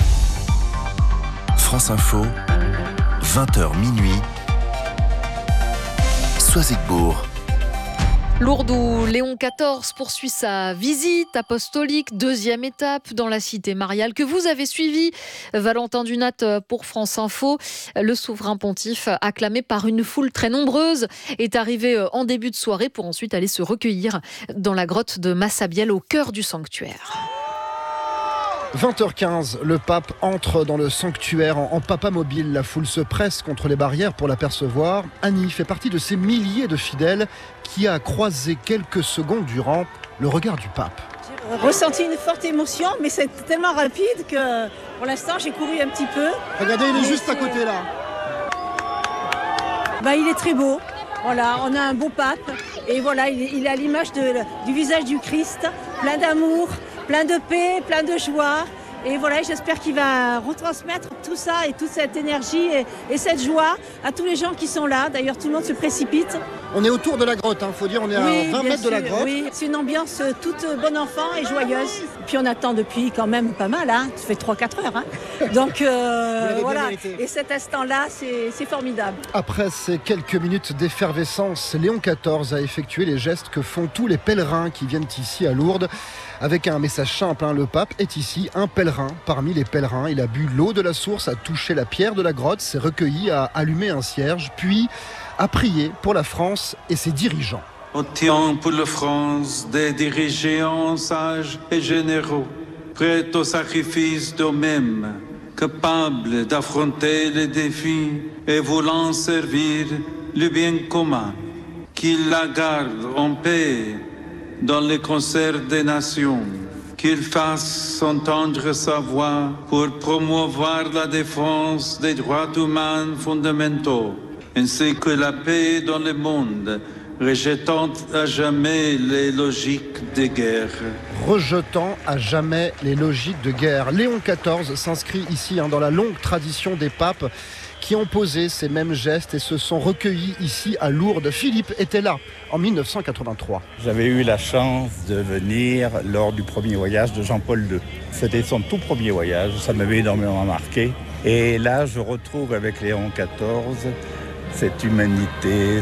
France Info, 20h minuit, Soisigbourg. Lourdes où Léon XIV poursuit sa visite apostolique, 2e étape dans la cité mariale que vous avez suivi. Valentin Dunat pour France Info. Le souverain pontife, acclamé par une foule très nombreuse, est arrivé en début de soirée pour ensuite aller se recueillir dans la grotte de Massabielle au cœur du sanctuaire. 20h15, le pape entre dans le sanctuaire en papa mobile. La foule se presse contre les barrières pour l'apercevoir. Annie fait partie de ces milliers de fidèles qui a croisé quelques secondes durant le regard du pape. J'ai ressenti une forte émotion, mais c'est tellement rapide que pour l'instant j'ai couru un petit peu. Regardez, il est juste à côté là. Il est très beau. Voilà, on a un beau pape et voilà, il est à l'image du visage du Christ, plein d'amour, plein de paix, plein de joie. Et voilà, j'espère qu'il va retransmettre tout ça et toute cette énergie et cette joie à tous les gens qui sont là. D'ailleurs, tout le monde se précipite. On est autour de la grotte, faut dire, on est à 20 mètres de la grotte. Oui, c'est une ambiance toute bon enfant et joyeuse. Puis on attend depuis quand même pas mal, ça fait 3-4 heures. Donc voilà, et cet instant-là, c'est formidable. Après ces quelques minutes d'effervescence, Léon XIV a effectué les gestes que font tous les pèlerins qui viennent ici à Lourdes. Avec un message simple, le pape est ici un pèlerin parmi les pèlerins. Il a bu l'eau de la source, a touché la pierre de la grotte, s'est recueilli, a allumé un cierge, puis a prié pour la France et ses dirigeants. obtient pour la France des dirigeants sages et généraux, prêts au sacrifice d'eux-mêmes, capables d'affronter les défis et voulant servir le bien commun. Qu'il la garde en paix dans le concert des nations, qu'il fasse entendre sa voix pour promouvoir la défense des droits humains fondamentaux, ainsi que la paix dans le monde, rejetant à jamais les logiques de guerre. Rejetant à jamais les logiques de guerre. Léon XIV s'inscrit ici dans la longue tradition des papes qui ont posé ces mêmes gestes et se sont recueillis ici à Lourdes. Philippe était là en 1983. J'avais eu la chance de venir lors du premier voyage de Jean-Paul II. C'était son tout premier voyage, ça m'avait énormément marqué. Et là, je retrouve avec Léon XIV cette humanité,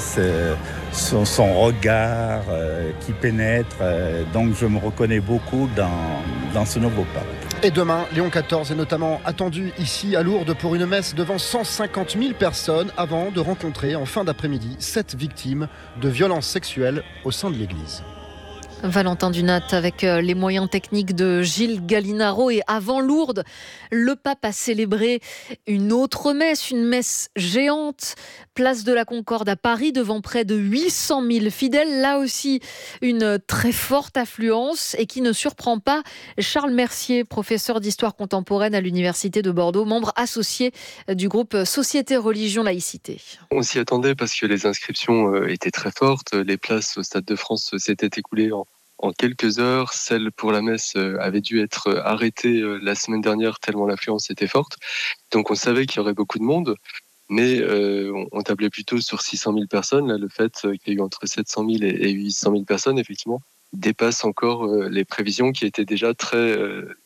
son regard qui pénètre. Donc je me reconnais beaucoup dans ce nouveau pape. Et demain, Léon XIV est notamment attendu ici à Lourdes pour une messe devant 150 000 personnes avant de rencontrer en fin d'après-midi 7 victimes de violences sexuelles au sein de l'Église. Valentin Dunat avec les moyens techniques de Gilles Gallinaro. Et avant Lourdes, le pape a célébré une autre messe, une messe géante, place de la Concorde à Paris, devant près de 800 000 fidèles. Là aussi, une très forte affluence et qui ne surprend pas Charles Mercier, professeur d'histoire contemporaine à l'Université de Bordeaux, membre associé du groupe Société, Religion, Laïcité. On s'y attendait parce que les inscriptions étaient très fortes. Les places au Stade de France s'étaient écoulées en quelques heures. Celle pour la messe avait dû être arrêtée la semaine dernière tellement l'affluence était forte. Donc on savait qu'il y aurait beaucoup de monde, mais on tablait plutôt sur 600 000 personnes. Là, le fait qu'il y ait eu entre 700 000 et 800 000 personnes, effectivement, dépasse encore les prévisions qui étaient déjà très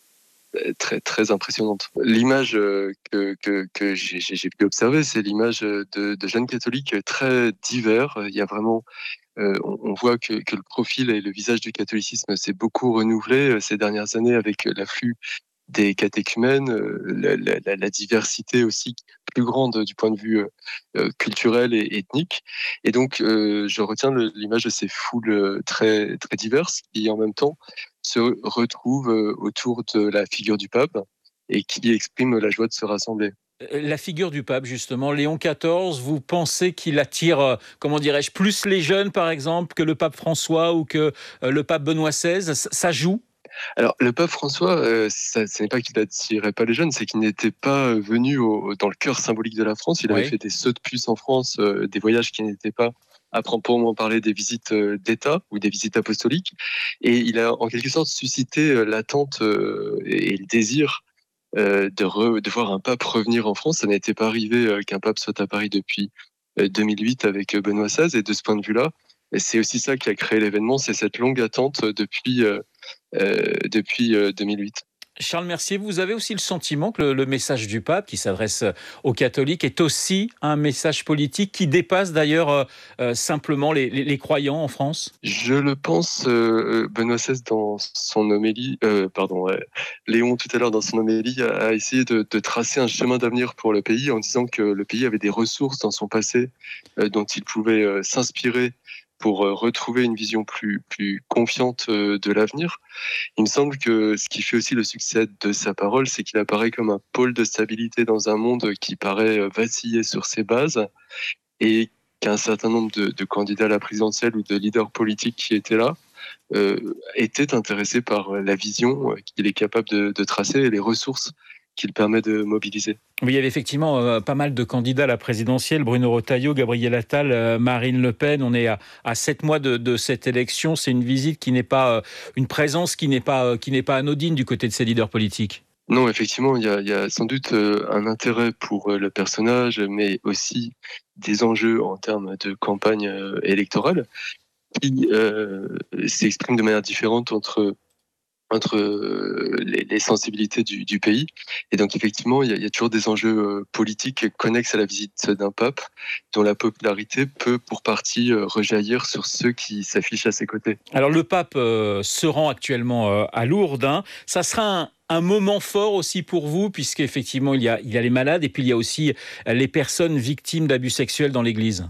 impressionnantes. L'image que j'ai pu observer, c'est l'image de jeunes catholiques très divers. Il y a vraiment... on voit que le profil et le visage du catholicisme s'est beaucoup renouvelé ces dernières années avec l'afflux des catéchumènes, la diversité aussi plus grande du point de vue culturel et ethnique. Et donc, je retiens l'image de ces foules très, très diverses qui, en même temps, se retrouvent autour de la figure du pape et qui expriment la joie de se rassembler. La figure du pape, justement, Léon XIV, vous pensez qu'il attire, plus les jeunes, par exemple, que le pape François ou que le pape Benoît XVI? Ça joue? Alors, le pape François, ce n'est pas qu'il n'attirait pas les jeunes, c'est qu'il n'était pas venu dans le cœur symbolique de la France. Il avait fait des sauts de puce en France, des voyages qui n'étaient pas, à proprement parler, des visites d'État ou des visites apostoliques. Et il a en quelque sorte suscité l'attente et le désir de voir un pape revenir en France. Ça n'était pas arrivé qu'un pape soit à Paris depuis 2008 avec Benoît XVI. Et de ce point de vue-là, c'est aussi ça qui a créé l'événement, c'est cette longue attente depuis 2008. Charles Mercier, vous avez aussi le sentiment que le message du pape qui s'adresse aux catholiques est aussi un message politique qui dépasse d'ailleurs simplement les croyants en France? Je le pense. Benoît XVI dans son homélie, Léon tout à l'heure dans son homélie a essayé de tracer un chemin d'avenir pour le pays en disant que le pays avait des ressources dans son passé dont il pouvait s'inspirer pour retrouver une vision plus confiante de l'avenir. Il me semble que ce qui fait aussi le succès de sa parole, c'est qu'il apparaît comme un pôle de stabilité dans un monde qui paraît vaciller sur ses bases et qu'un certain nombre de candidats à la présidentielle ou de leaders politiques qui étaient là étaient intéressés par la vision qu'il est capable de tracer et les ressources qu'il permet de mobiliser. Oui, il y avait effectivement pas mal de candidats à la présidentielle, Bruno Retailleau, Gabriel Attal, Marine Le Pen. On est à 7 mois de cette élection. C'est une visite qui n'est pas, une présence qui n'est pas anodine du côté de ces leaders politiques. Non, effectivement, il y a sans doute un intérêt pour le personnage, mais aussi des enjeux en termes de campagne électorale qui s'expriment de manière différente entre les sensibilités du pays. Et donc, effectivement, il y a toujours des enjeux politiques connexes à la visite d'un pape, dont la popularité peut, pour partie, rejaillir sur ceux qui s'affichent à ses côtés. Alors, le pape se rend actuellement à Lourdes. Ça sera un moment fort aussi pour vous, puisqu'effectivement, il y a les malades et puis il y a aussi les personnes victimes d'abus sexuels dans l'Église.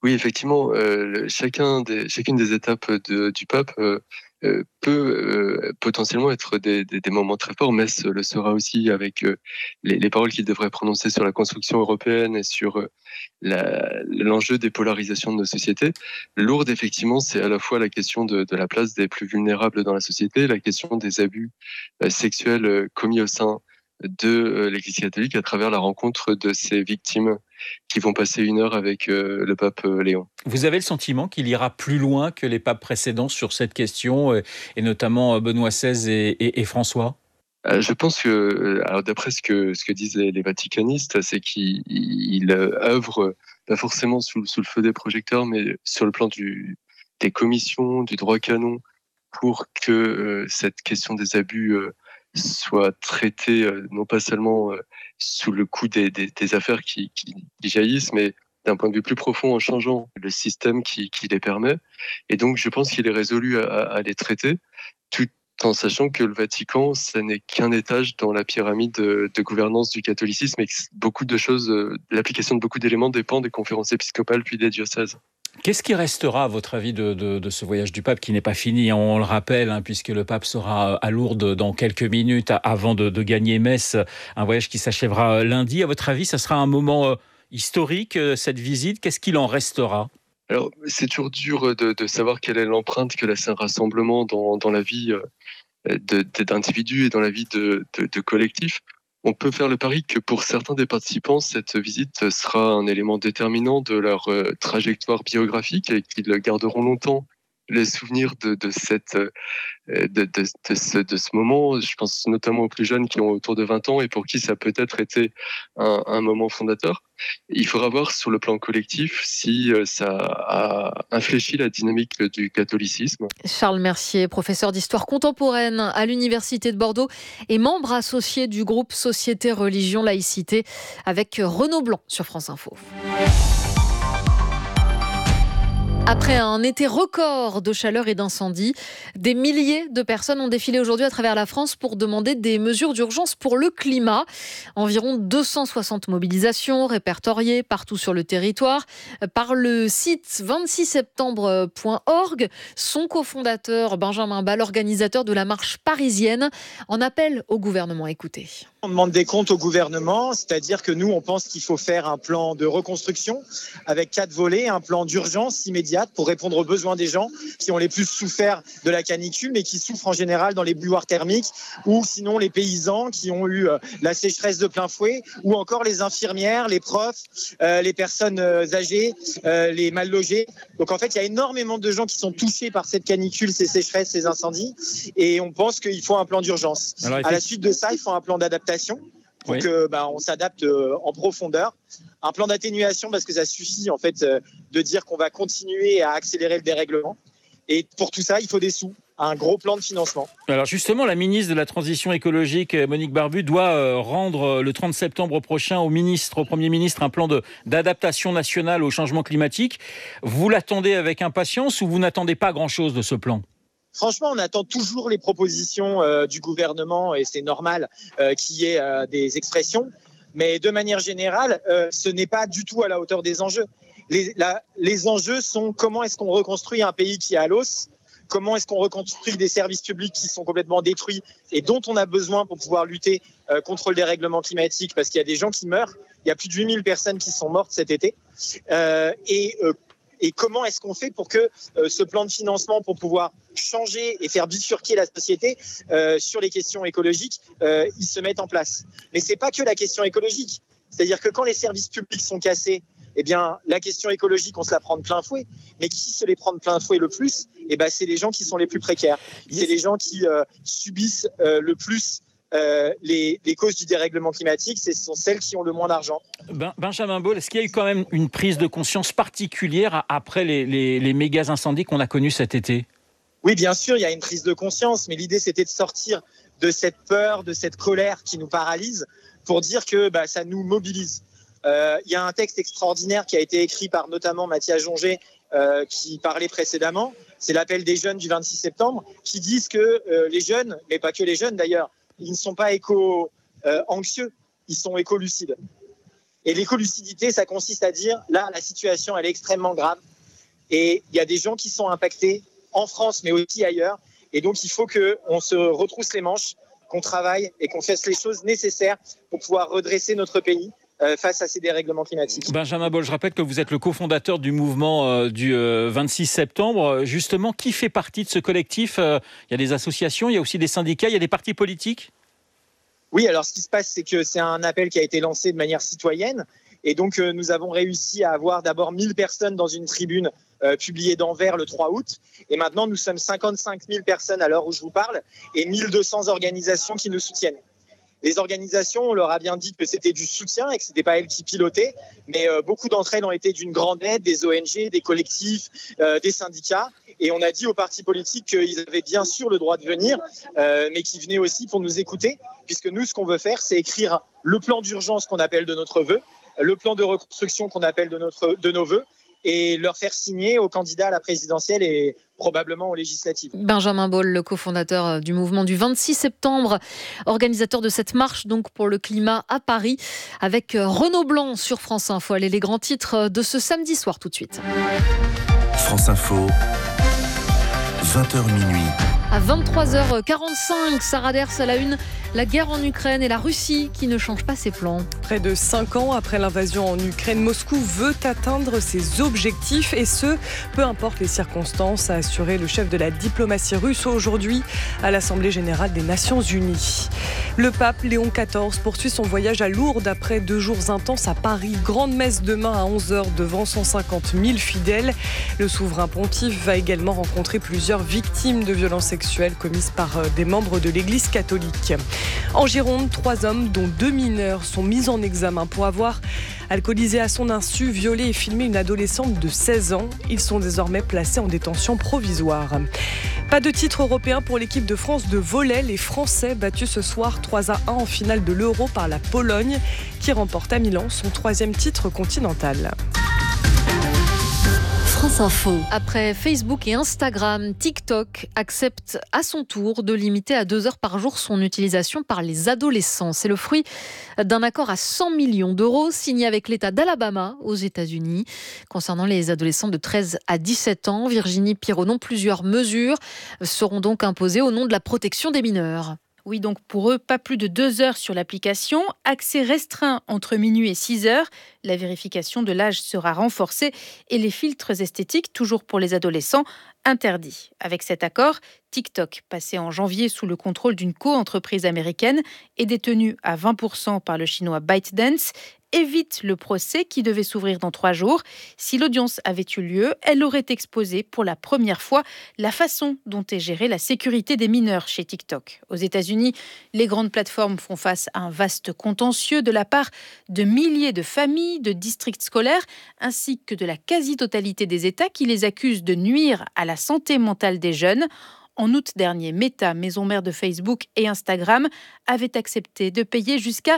Oui, effectivement, chacune des étapes du pape peut potentiellement être des moments très forts. Metz le sera aussi avec les paroles qu'il devrait prononcer sur la construction européenne et sur l'enjeu des polarisations de nos sociétés. Lourdes, effectivement, c'est à la fois la question de la place des plus vulnérables dans la société, la question des abus sexuels commis au sein de l'Église catholique à travers la rencontre de ces victimes qui vont passer 1 heure avec le pape Léon. Vous avez le sentiment qu'il ira plus loin que les papes précédents sur cette question, et notamment Benoît XVI et François ? Je pense que, alors d'après ce que disent les vaticanistes, c'est qu'il œuvre pas forcément sous le feu des projecteurs, mais sur le plan des commissions, du droit canon, pour que cette question des abus soit traitée non pas seulement sous le coup des affaires qui jaillissent, mais d'un point de vue plus profond en changeant le système qui les permet. Et donc je pense qu'il est résolu à les traiter, tout en sachant que le Vatican, ça n'est qu'un étage dans la pyramide de gouvernance du catholicisme et que beaucoup de choses, l'application de beaucoup d'éléments dépend des conférences épiscopales puis des diocèses. Qu'est-ce qui restera, à votre avis, de ce voyage du pape qui n'est pas fini, on le rappelle, puisque le pape sera à Lourdes dans quelques minutes avant de gagner Metz, un voyage qui s'achèvera lundi. À votre avis, ça sera un moment historique, cette visite. Qu'est-ce qu'il en restera ? Alors, c'est toujours dur de savoir quelle est l'empreinte que laisse un rassemblement dans la vie d'individus et dans la vie de collectifs. On peut faire le pari que pour certains des participants, cette visite sera un élément déterminant de leur trajectoire biographique et qu'ils garderont longtemps les souvenirs de ce moment. Je pense notamment aux plus jeunes qui ont autour de 20 ans et pour qui ça a peut-être été un moment fondateur. Il faudra voir sur le plan collectif si ça a infléchi la dynamique du catholicisme. Charles Mercier, professeur d'histoire contemporaine à l'Université de Bordeaux et membre associé du groupe Société, Religion, Laïcité avec Renaud Blanc sur France Info. Après un été record de chaleur et d'incendie, des milliers de personnes ont défilé aujourd'hui à travers la France pour demander des mesures d'urgence pour le climat. Environ 260 mobilisations répertoriées partout sur le territoire par le site 26septembre.org. Son cofondateur Benjamin Ball, organisateur de la marche parisienne, en appelle au gouvernement. Écoutez. On demande des comptes au gouvernement, c'est-à-dire que nous, on pense qu'il faut faire un plan de reconstruction avec 4 volets, un plan d'urgence immédiate pour répondre aux besoins des gens qui ont les plus souffert de la canicule, mais qui souffrent en général dans les bouilloires thermiques, ou sinon les paysans qui ont eu la sécheresse de plein fouet, ou encore les infirmières, les profs, les personnes âgées, les mal logés. Donc en fait, il y a énormément de gens qui sont touchés par cette canicule, ces sécheresses, ces incendies, et on pense qu'il faut un plan d'urgence. À la suite de ça, il faut un plan d'adaptation pour que on s'adapte en profondeur. Un plan d'atténuation parce que ça suffit en fait de dire qu'on va continuer à accélérer le dérèglement. Et pour tout ça, il faut des sous, un gros plan de financement. Alors justement, la ministre de la Transition écologique, Monique Barbu, doit rendre le 30 septembre prochain au Premier ministre un plan d'adaptation nationale au changement climatique. Vous l'attendez avec impatience ou vous n'attendez pas grand-chose de ce plan ? Franchement, on attend toujours les propositions du gouvernement et c'est normal qu'il y ait des expressions. Mais de manière générale, ce n'est pas du tout à la hauteur des enjeux. Les enjeux sont comment est-ce qu'on reconstruit un pays qui est à l'os, comment est-ce qu'on reconstruit des services publics qui sont complètement détruits et dont on a besoin pour pouvoir lutter contre le dérèglement climatique parce qu'il y a des gens qui meurent. Il y a plus de 8000 personnes qui sont mortes cet été. Et comment est-ce qu'on fait pour que ce plan de financement pour pouvoir changer et faire bifurquer la société sur les questions écologiques, il se mette en place. Mais c'est pas que la question écologique. C'est-à-dire que quand les services publics sont cassés, eh bien, la question écologique, on se la prend de plein fouet. Mais qui se les prend de plein fouet le plus ? Eh ben, c'est les gens qui sont les plus précaires. C'est les gens qui subissent le plus les causes du dérèglement climatique, ce sont celles qui ont le moins d'argent. Benjamin Ball, est-ce qu'il y a eu quand même une prise de conscience particulière après les méga incendies qu'on a connus cet été ? Oui, bien sûr, il y a une prise de conscience, mais l'idée c'était de sortir de cette peur, de cette colère qui nous paralyse pour dire que ça nous mobilise. Il y a un texte extraordinaire qui a été écrit par notamment Mathias Jonger qui parlait précédemment, c'est l'appel des jeunes du 26 septembre, qui disent que les jeunes, mais pas que les jeunes d'ailleurs, ils ne sont pas éco-anxieux, ils sont éco-lucides. Et l'écolucidité, ça consiste à dire, là, la situation, elle est extrêmement grave. Et il y a des gens qui sont impactés en France, mais aussi ailleurs. Et donc, il faut qu'on se retrousse les manches, qu'on travaille et qu'on fasse les choses nécessaires pour pouvoir redresser notre pays face à ces dérèglements climatiques. Benjamin Boll, je rappelle que vous êtes le cofondateur du mouvement du 26 septembre. Justement, qui fait partie de ce collectif ? Il y a des associations, il y a aussi des syndicats, il y a des partis politiques ? Oui, alors ce qui se passe, c'est que c'est un appel qui a été lancé de manière citoyenne. Et donc, nous avons réussi à avoir d'abord 1000 personnes dans une tribune publiée d'Anvers le 3 août. Et maintenant, nous sommes 55 000 personnes à l'heure où je vous parle et 1200 organisations qui nous soutiennent. Les organisations, on leur a bien dit que c'était du soutien et que ce n'était pas elles qui pilotaient, mais beaucoup d'entre elles ont été d'une grande aide, des ONG, des collectifs, des syndicats. Et on a dit aux partis politiques qu'ils avaient bien sûr le droit de venir, mais qu'ils venaient aussi pour nous écouter, puisque nous, ce qu'on veut faire, c'est écrire le plan d'urgence qu'on appelle de notre vœu, le plan de reconstruction qu'on appelle de nos vœux, et leur faire signer aux candidats à la présidentielle et probablement aux législatives. Benjamin Boll, le cofondateur du mouvement du 26 septembre, organisateur de cette marche donc pour le climat à Paris, avec Renaud Blanc sur France Info. Allez, les grands titres de ce samedi soir tout de suite. France Info, 20h minuit. À 23h45, Sarah Ders à la une, la guerre en Ukraine et la Russie qui ne change pas ses plans. Près de 5 ans après l'invasion en Ukraine, Moscou veut atteindre ses objectifs et ce, peu importe les circonstances, a assuré le chef de la diplomatie russe aujourd'hui à l'Assemblée générale des Nations Unies. Le pape Léon XIV poursuit son voyage à Lourdes après 2 jours intenses à Paris. Grande messe demain à 11h devant 150 000 fidèles. Le souverain pontife va également rencontrer plusieurs victimes de violences sexuelles commises par des membres de l'Église catholique. En Gironde, 3 hommes, dont 2 mineurs, sont mis en examen pour avoir alcoolisé à son insu, violé et filmé une adolescente de 16 ans. Ils sont désormais placés en détention provisoire. Pas de titre européen pour l'équipe de France de volley. Les Français battus ce soir 3-1 en finale de l'Euro par la Pologne, qui remporte à Milan son 3e titre continental. France Info. Après Facebook et Instagram, TikTok accepte à son tour de limiter à 2 heures par jour son utilisation par les adolescents. C'est le fruit d'un accord à 100 millions d'euros signé avec l'État d'Alabama aux États-Unis. Concernant les adolescents de 13 à 17 ans, Virginie Pironon, plusieurs mesures seront donc imposées au nom de la protection des mineurs. Oui, donc pour eux, pas plus de 2 heures sur l'application, accès restreint entre minuit et 6 heures, la vérification de l'âge sera renforcée et les filtres esthétiques, toujours pour les adolescents, interdits. Avec cet accord, TikTok, passé en janvier sous le contrôle d'une co-entreprise américaine et détenu à 20% par le chinois ByteDance, évite le procès qui devait s'ouvrir dans 3 jours. Si l'audience avait eu lieu, elle aurait exposé pour la première fois la façon dont est gérée la sécurité des mineurs chez TikTok. Aux États-Unis, les grandes plateformes font face à un vaste contentieux de la part de milliers de familles, de districts scolaires, ainsi que de la quasi-totalité des États qui les accusent de nuire à la santé mentale des jeunes. En août dernier, Meta, maison mère de Facebook et Instagram, avait accepté de payer jusqu'à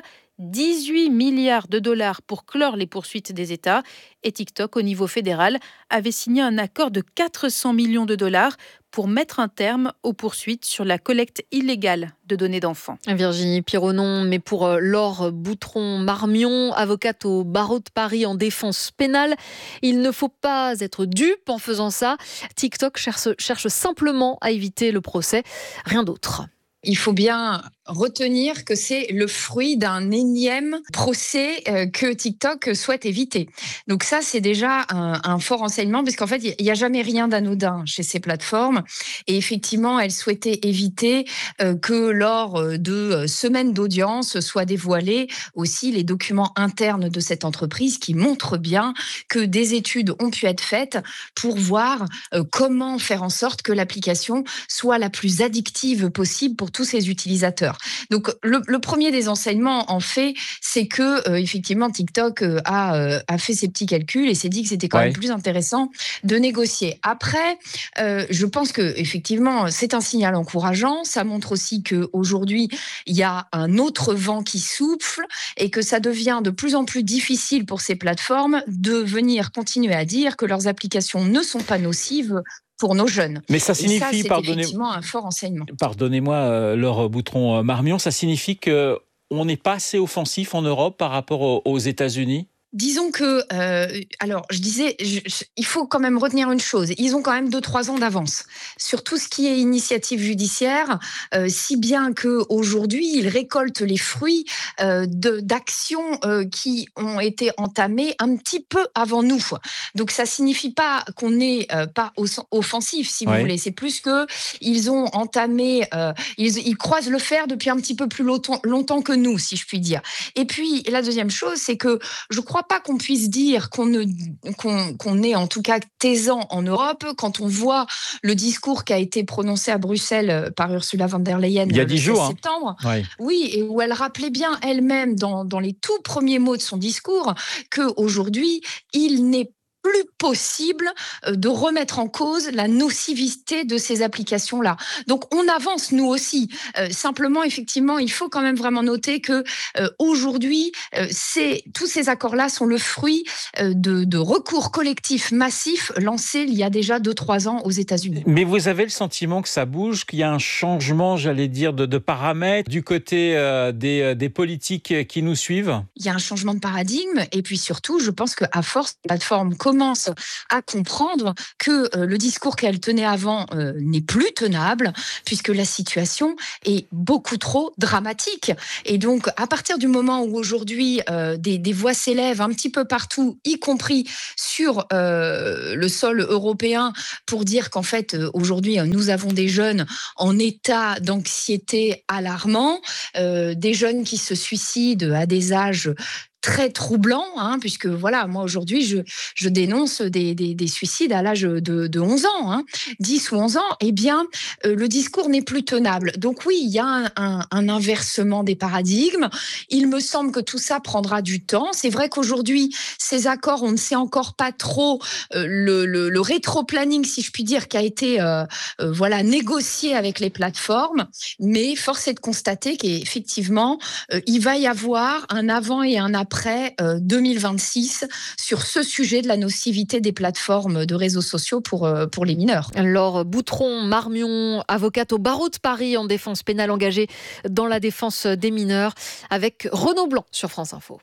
18 milliards de dollars pour clore les poursuites des États. Et TikTok, au niveau fédéral, avait signé un accord de 400 millions de dollars pour mettre un terme aux poursuites sur la collecte illégale de données d'enfants. Virginie Pironon, mais pour Laure Boutron-Marmion, avocate au barreau de Paris en défense pénale, il ne faut pas être dupe en faisant ça. TikTok cherche simplement à éviter le procès, rien d'autre. Il faut bien retenir que c'est le fruit d'un énième procès que TikTok souhaite éviter. Donc ça, c'est déjà un fort enseignement, parce qu'en fait, il n'y a jamais rien d'anodin chez ces plateformes. Et effectivement, elles souhaitaient éviter que lors de semaines d'audience soient dévoilés aussi les documents internes de cette entreprise qui montrent bien que des études ont pu être faites pour voir comment faire en sorte que l'application soit la plus addictive possible pour tous ses utilisateurs. Donc le premier des enseignements en fait, c'est que effectivement TikTok a fait ses petits calculs et s'est dit que c'était quand même plus intéressant de négocier. Après, je pense que effectivement c'est un signal encourageant. Ça montre aussi que aujourd'hui il y a un autre vent qui souffle et que ça devient de plus en plus difficile pour ces plateformes de venir continuer à dire que leurs applications ne sont pas nocives pour nos jeunes. Mais ça signifie, c'est effectivement un fort enseignement. Pardonnez-moi, Laure Boutron-Marmion, ça signifie que on n'est pas assez offensif en Europe par rapport aux États-Unis ? Disons que, alors je disais, il faut quand même retenir une chose. Ils ont quand même 2-3 ans d'avance sur tout ce qui est initiative judiciaire, si bien qu'aujourd'hui, ils récoltent les fruits d'actions qui ont été entamées un petit peu avant nous. Donc ça signifie pas qu'on n'est pas offensif, si vous voulez. C'est plus que ils ont entamé, ils croisent le fer depuis un petit peu plus longtemps que nous, si je puis dire. Et puis la deuxième chose, c'est que je crois pas qu'on puisse dire qu'on est en tout cas taisant en Europe quand on voit le discours qui a été prononcé à Bruxelles par Ursula von der Leyen il y a 10 jours, septembre. Ouais. Oui, et où elle rappelait bien elle-même dans les tout premiers mots de son discours qu'aujourd'hui, il n'est plus possible de remettre en cause la nocivité de ces applications-là. Donc, on avance, nous aussi. Simplement, effectivement, il faut quand même vraiment noter que aujourd'hui, tous ces accords-là sont le fruit de recours collectifs massifs lancés il y a déjà 2-3 ans aux États-Unis. Mais vous avez le sentiment que ça bouge, qu'il y a un changement, j'allais dire, de paramètres du côté des politiques qui nous suivent ? Il y a un changement de paradigme et puis surtout, je pense qu'à force, la plateforme commence à comprendre que le discours qu'elle tenait avant n'est plus tenable puisque la situation est beaucoup trop dramatique. Et donc, à partir du moment où aujourd'hui des voix s'élèvent un petit peu partout, y compris sur le sol européen, pour dire qu'en fait, aujourd'hui, nous avons des jeunes en état d'anxiété alarmant, des jeunes qui se suicident à des âges très troublant, puisque voilà, moi aujourd'hui, je dénonce des suicides à l'âge de 11 ans, 10 ou 11 ans, eh bien, le discours n'est plus tenable. Donc oui, il y a un inversement des paradigmes. Il me semble que tout ça prendra du temps. C'est vrai qu'aujourd'hui, ces accords, on ne sait encore pas trop le rétro-planning, si je puis dire, qui a été négocié avec les plateformes, mais force est de constater qu'effectivement, il va y avoir un avant et un après 2026 sur ce sujet de la nocivité des plateformes de réseaux sociaux pour les mineurs. Laure Boutron-Marmion, avocate au barreau de Paris en défense pénale engagée dans la défense des mineurs, avec Renaud Blanc sur France Info.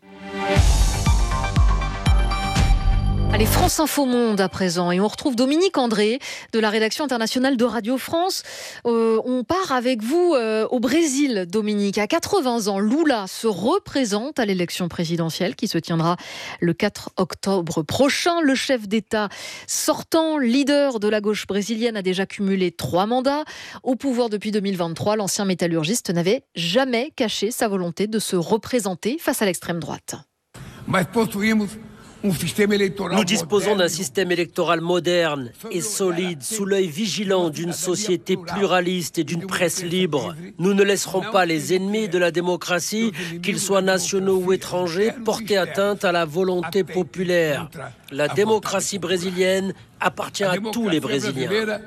Allez, France Info Monde à présent, et on retrouve Dominique André de la rédaction internationale de Radio France. On part avec vous au Brésil, Dominique. À 80 ans, Lula se représente à l'élection présidentielle qui se tiendra le 4 octobre prochain. Le chef d'État sortant, leader de la gauche brésilienne, a déjà cumulé 3 mandats. Au pouvoir depuis 2023, l'ancien métallurgiste n'avait jamais caché sa volonté de se représenter face à l'extrême droite. Nous disposons d'un système électoral moderne et solide, sous l'œil vigilant d'une société pluraliste et d'une presse libre. Nous ne laisserons pas les ennemis de la démocratie, qu'ils soient nationaux ou étrangers, porter atteinte à la volonté populaire. La démocratie brésilienne appartient à tous les Brésiliens.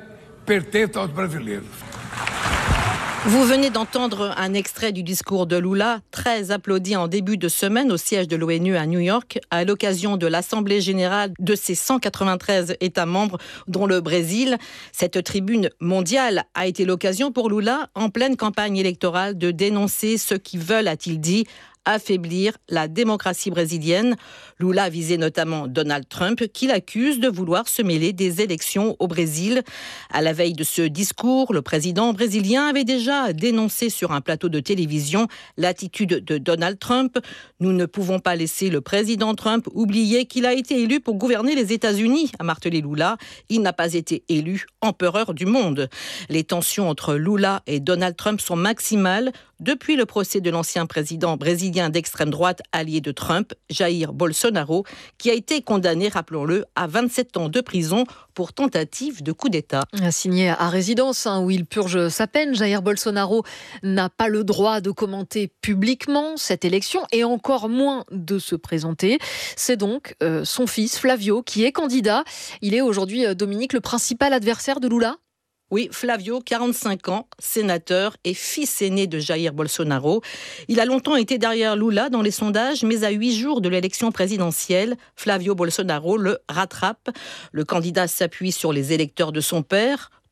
Vous venez d'entendre un extrait du discours de Lula, très applaudi en début de semaine au siège de l'ONU à New York, à l'occasion de l'Assemblée générale de ses 193 États membres, dont le Brésil. Cette tribune mondiale a été l'occasion pour Lula, en pleine campagne électorale, de dénoncer ceux qui veulent, a-t-il dit, affaiblir la démocratie brésilienne. Lula visait notamment Donald Trump, qu'il accuse de vouloir se mêler des élections au Brésil. À la veille de ce discours, le président brésilien avait déjà dénoncé sur un plateau de télévision l'attitude de Donald Trump. Nous ne pouvons pas laisser le président Trump oublier qu'il a été élu pour gouverner les États-Unis, a martelé Lula. Il n'a pas été élu empereur du monde. Les tensions entre Lula et Donald Trump sont maximales depuis le procès de l'ancien président brésilien d'extrême droite allié de Trump, Jair Bolsonaro, qui a été condamné, rappelons-le, à 27 ans de prison pour tentative de coup d'État. Assigné à résidence, où il purge sa peine, Jair Bolsonaro n'a pas le droit de commenter publiquement cette élection et encore moins de se présenter. C'est donc son fils Flavio qui est candidat. Il est aujourd'hui, Dominique, le principal adversaire de Lula ? Oui, Flavio, 45 ans, sénateur et fils aîné de Jair Bolsonaro. Il a longtemps été derrière Lula dans les sondages, mais à 8 jours de l'élection présidentielle, Flavio Bolsonaro le rattrape. Le candidat s'appuie sur les électeurs de son père,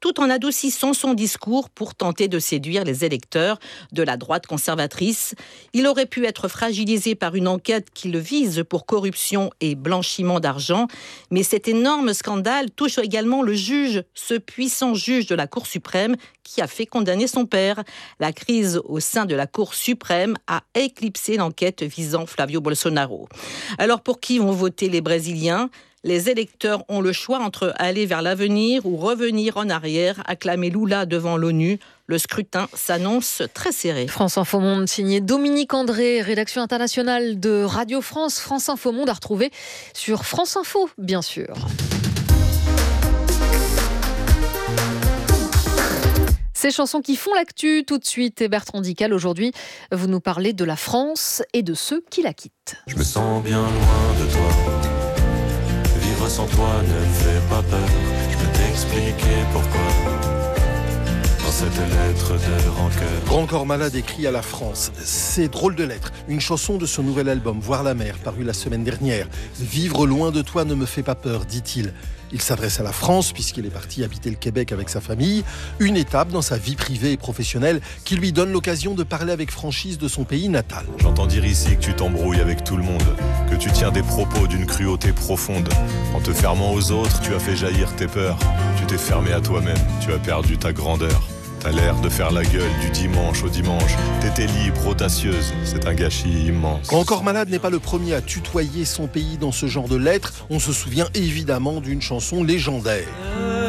tout en adoucissant son discours pour tenter de séduire les électeurs de la droite conservatrice. Il aurait pu être fragilisé par une enquête qui le vise pour corruption et blanchiment d'argent, mais cet énorme scandale touche également le juge, ce puissant juge de la Cour suprême qui a fait condamner son père. La crise au sein de la Cour suprême a éclipsé l'enquête visant Flavio Bolsonaro. Alors pour qui vont voter les Brésiliens ? Les électeurs ont le choix entre aller vers l'avenir ou revenir en arrière, acclamer Lula devant l'ONU. Le scrutin s'annonce très serré. France Info Monde, signé Dominique André, rédaction internationale de Radio France. France Info Monde à retrouver sur France Info, bien sûr. Ces chansons qui font l'actu tout de suite. Et Bertrand Dical, aujourd'hui, vous nous parlez de la France et de ceux qui la quittent. Je me sens bien loin de toi. Vivre sans toi ne fait pas peur. Je peux t'expliquer pourquoi. Dans cette lettre de rancœur. Grand Corps Malade écrit à la France. C'est drôle de lettre. Une chanson de son nouvel album Voir la mer, paru la semaine dernière. Vivre loin de toi ne me fait pas peur, dit-il. Il s'adresse à la France puisqu'il est parti habiter le Québec avec sa famille. Une étape dans sa vie privée et professionnelle qui lui donne l'occasion de parler avec franchise de son pays natal. J'entends dire ici que tu t'embrouilles avec tout le monde, que tu tiens des propos d'une cruauté profonde. En te fermant aux autres, tu as fait jaillir tes peurs. Tu t'es fermé à toi-même, tu as perdu ta grandeur. T'as l'air de faire la gueule du dimanche au dimanche. T'étais libre, audacieuse, c'est un gâchis immense. Grand Corps Malade n'est pas le premier à tutoyer son pays dans ce genre de lettres. On se souvient évidemment d'une chanson légendaire.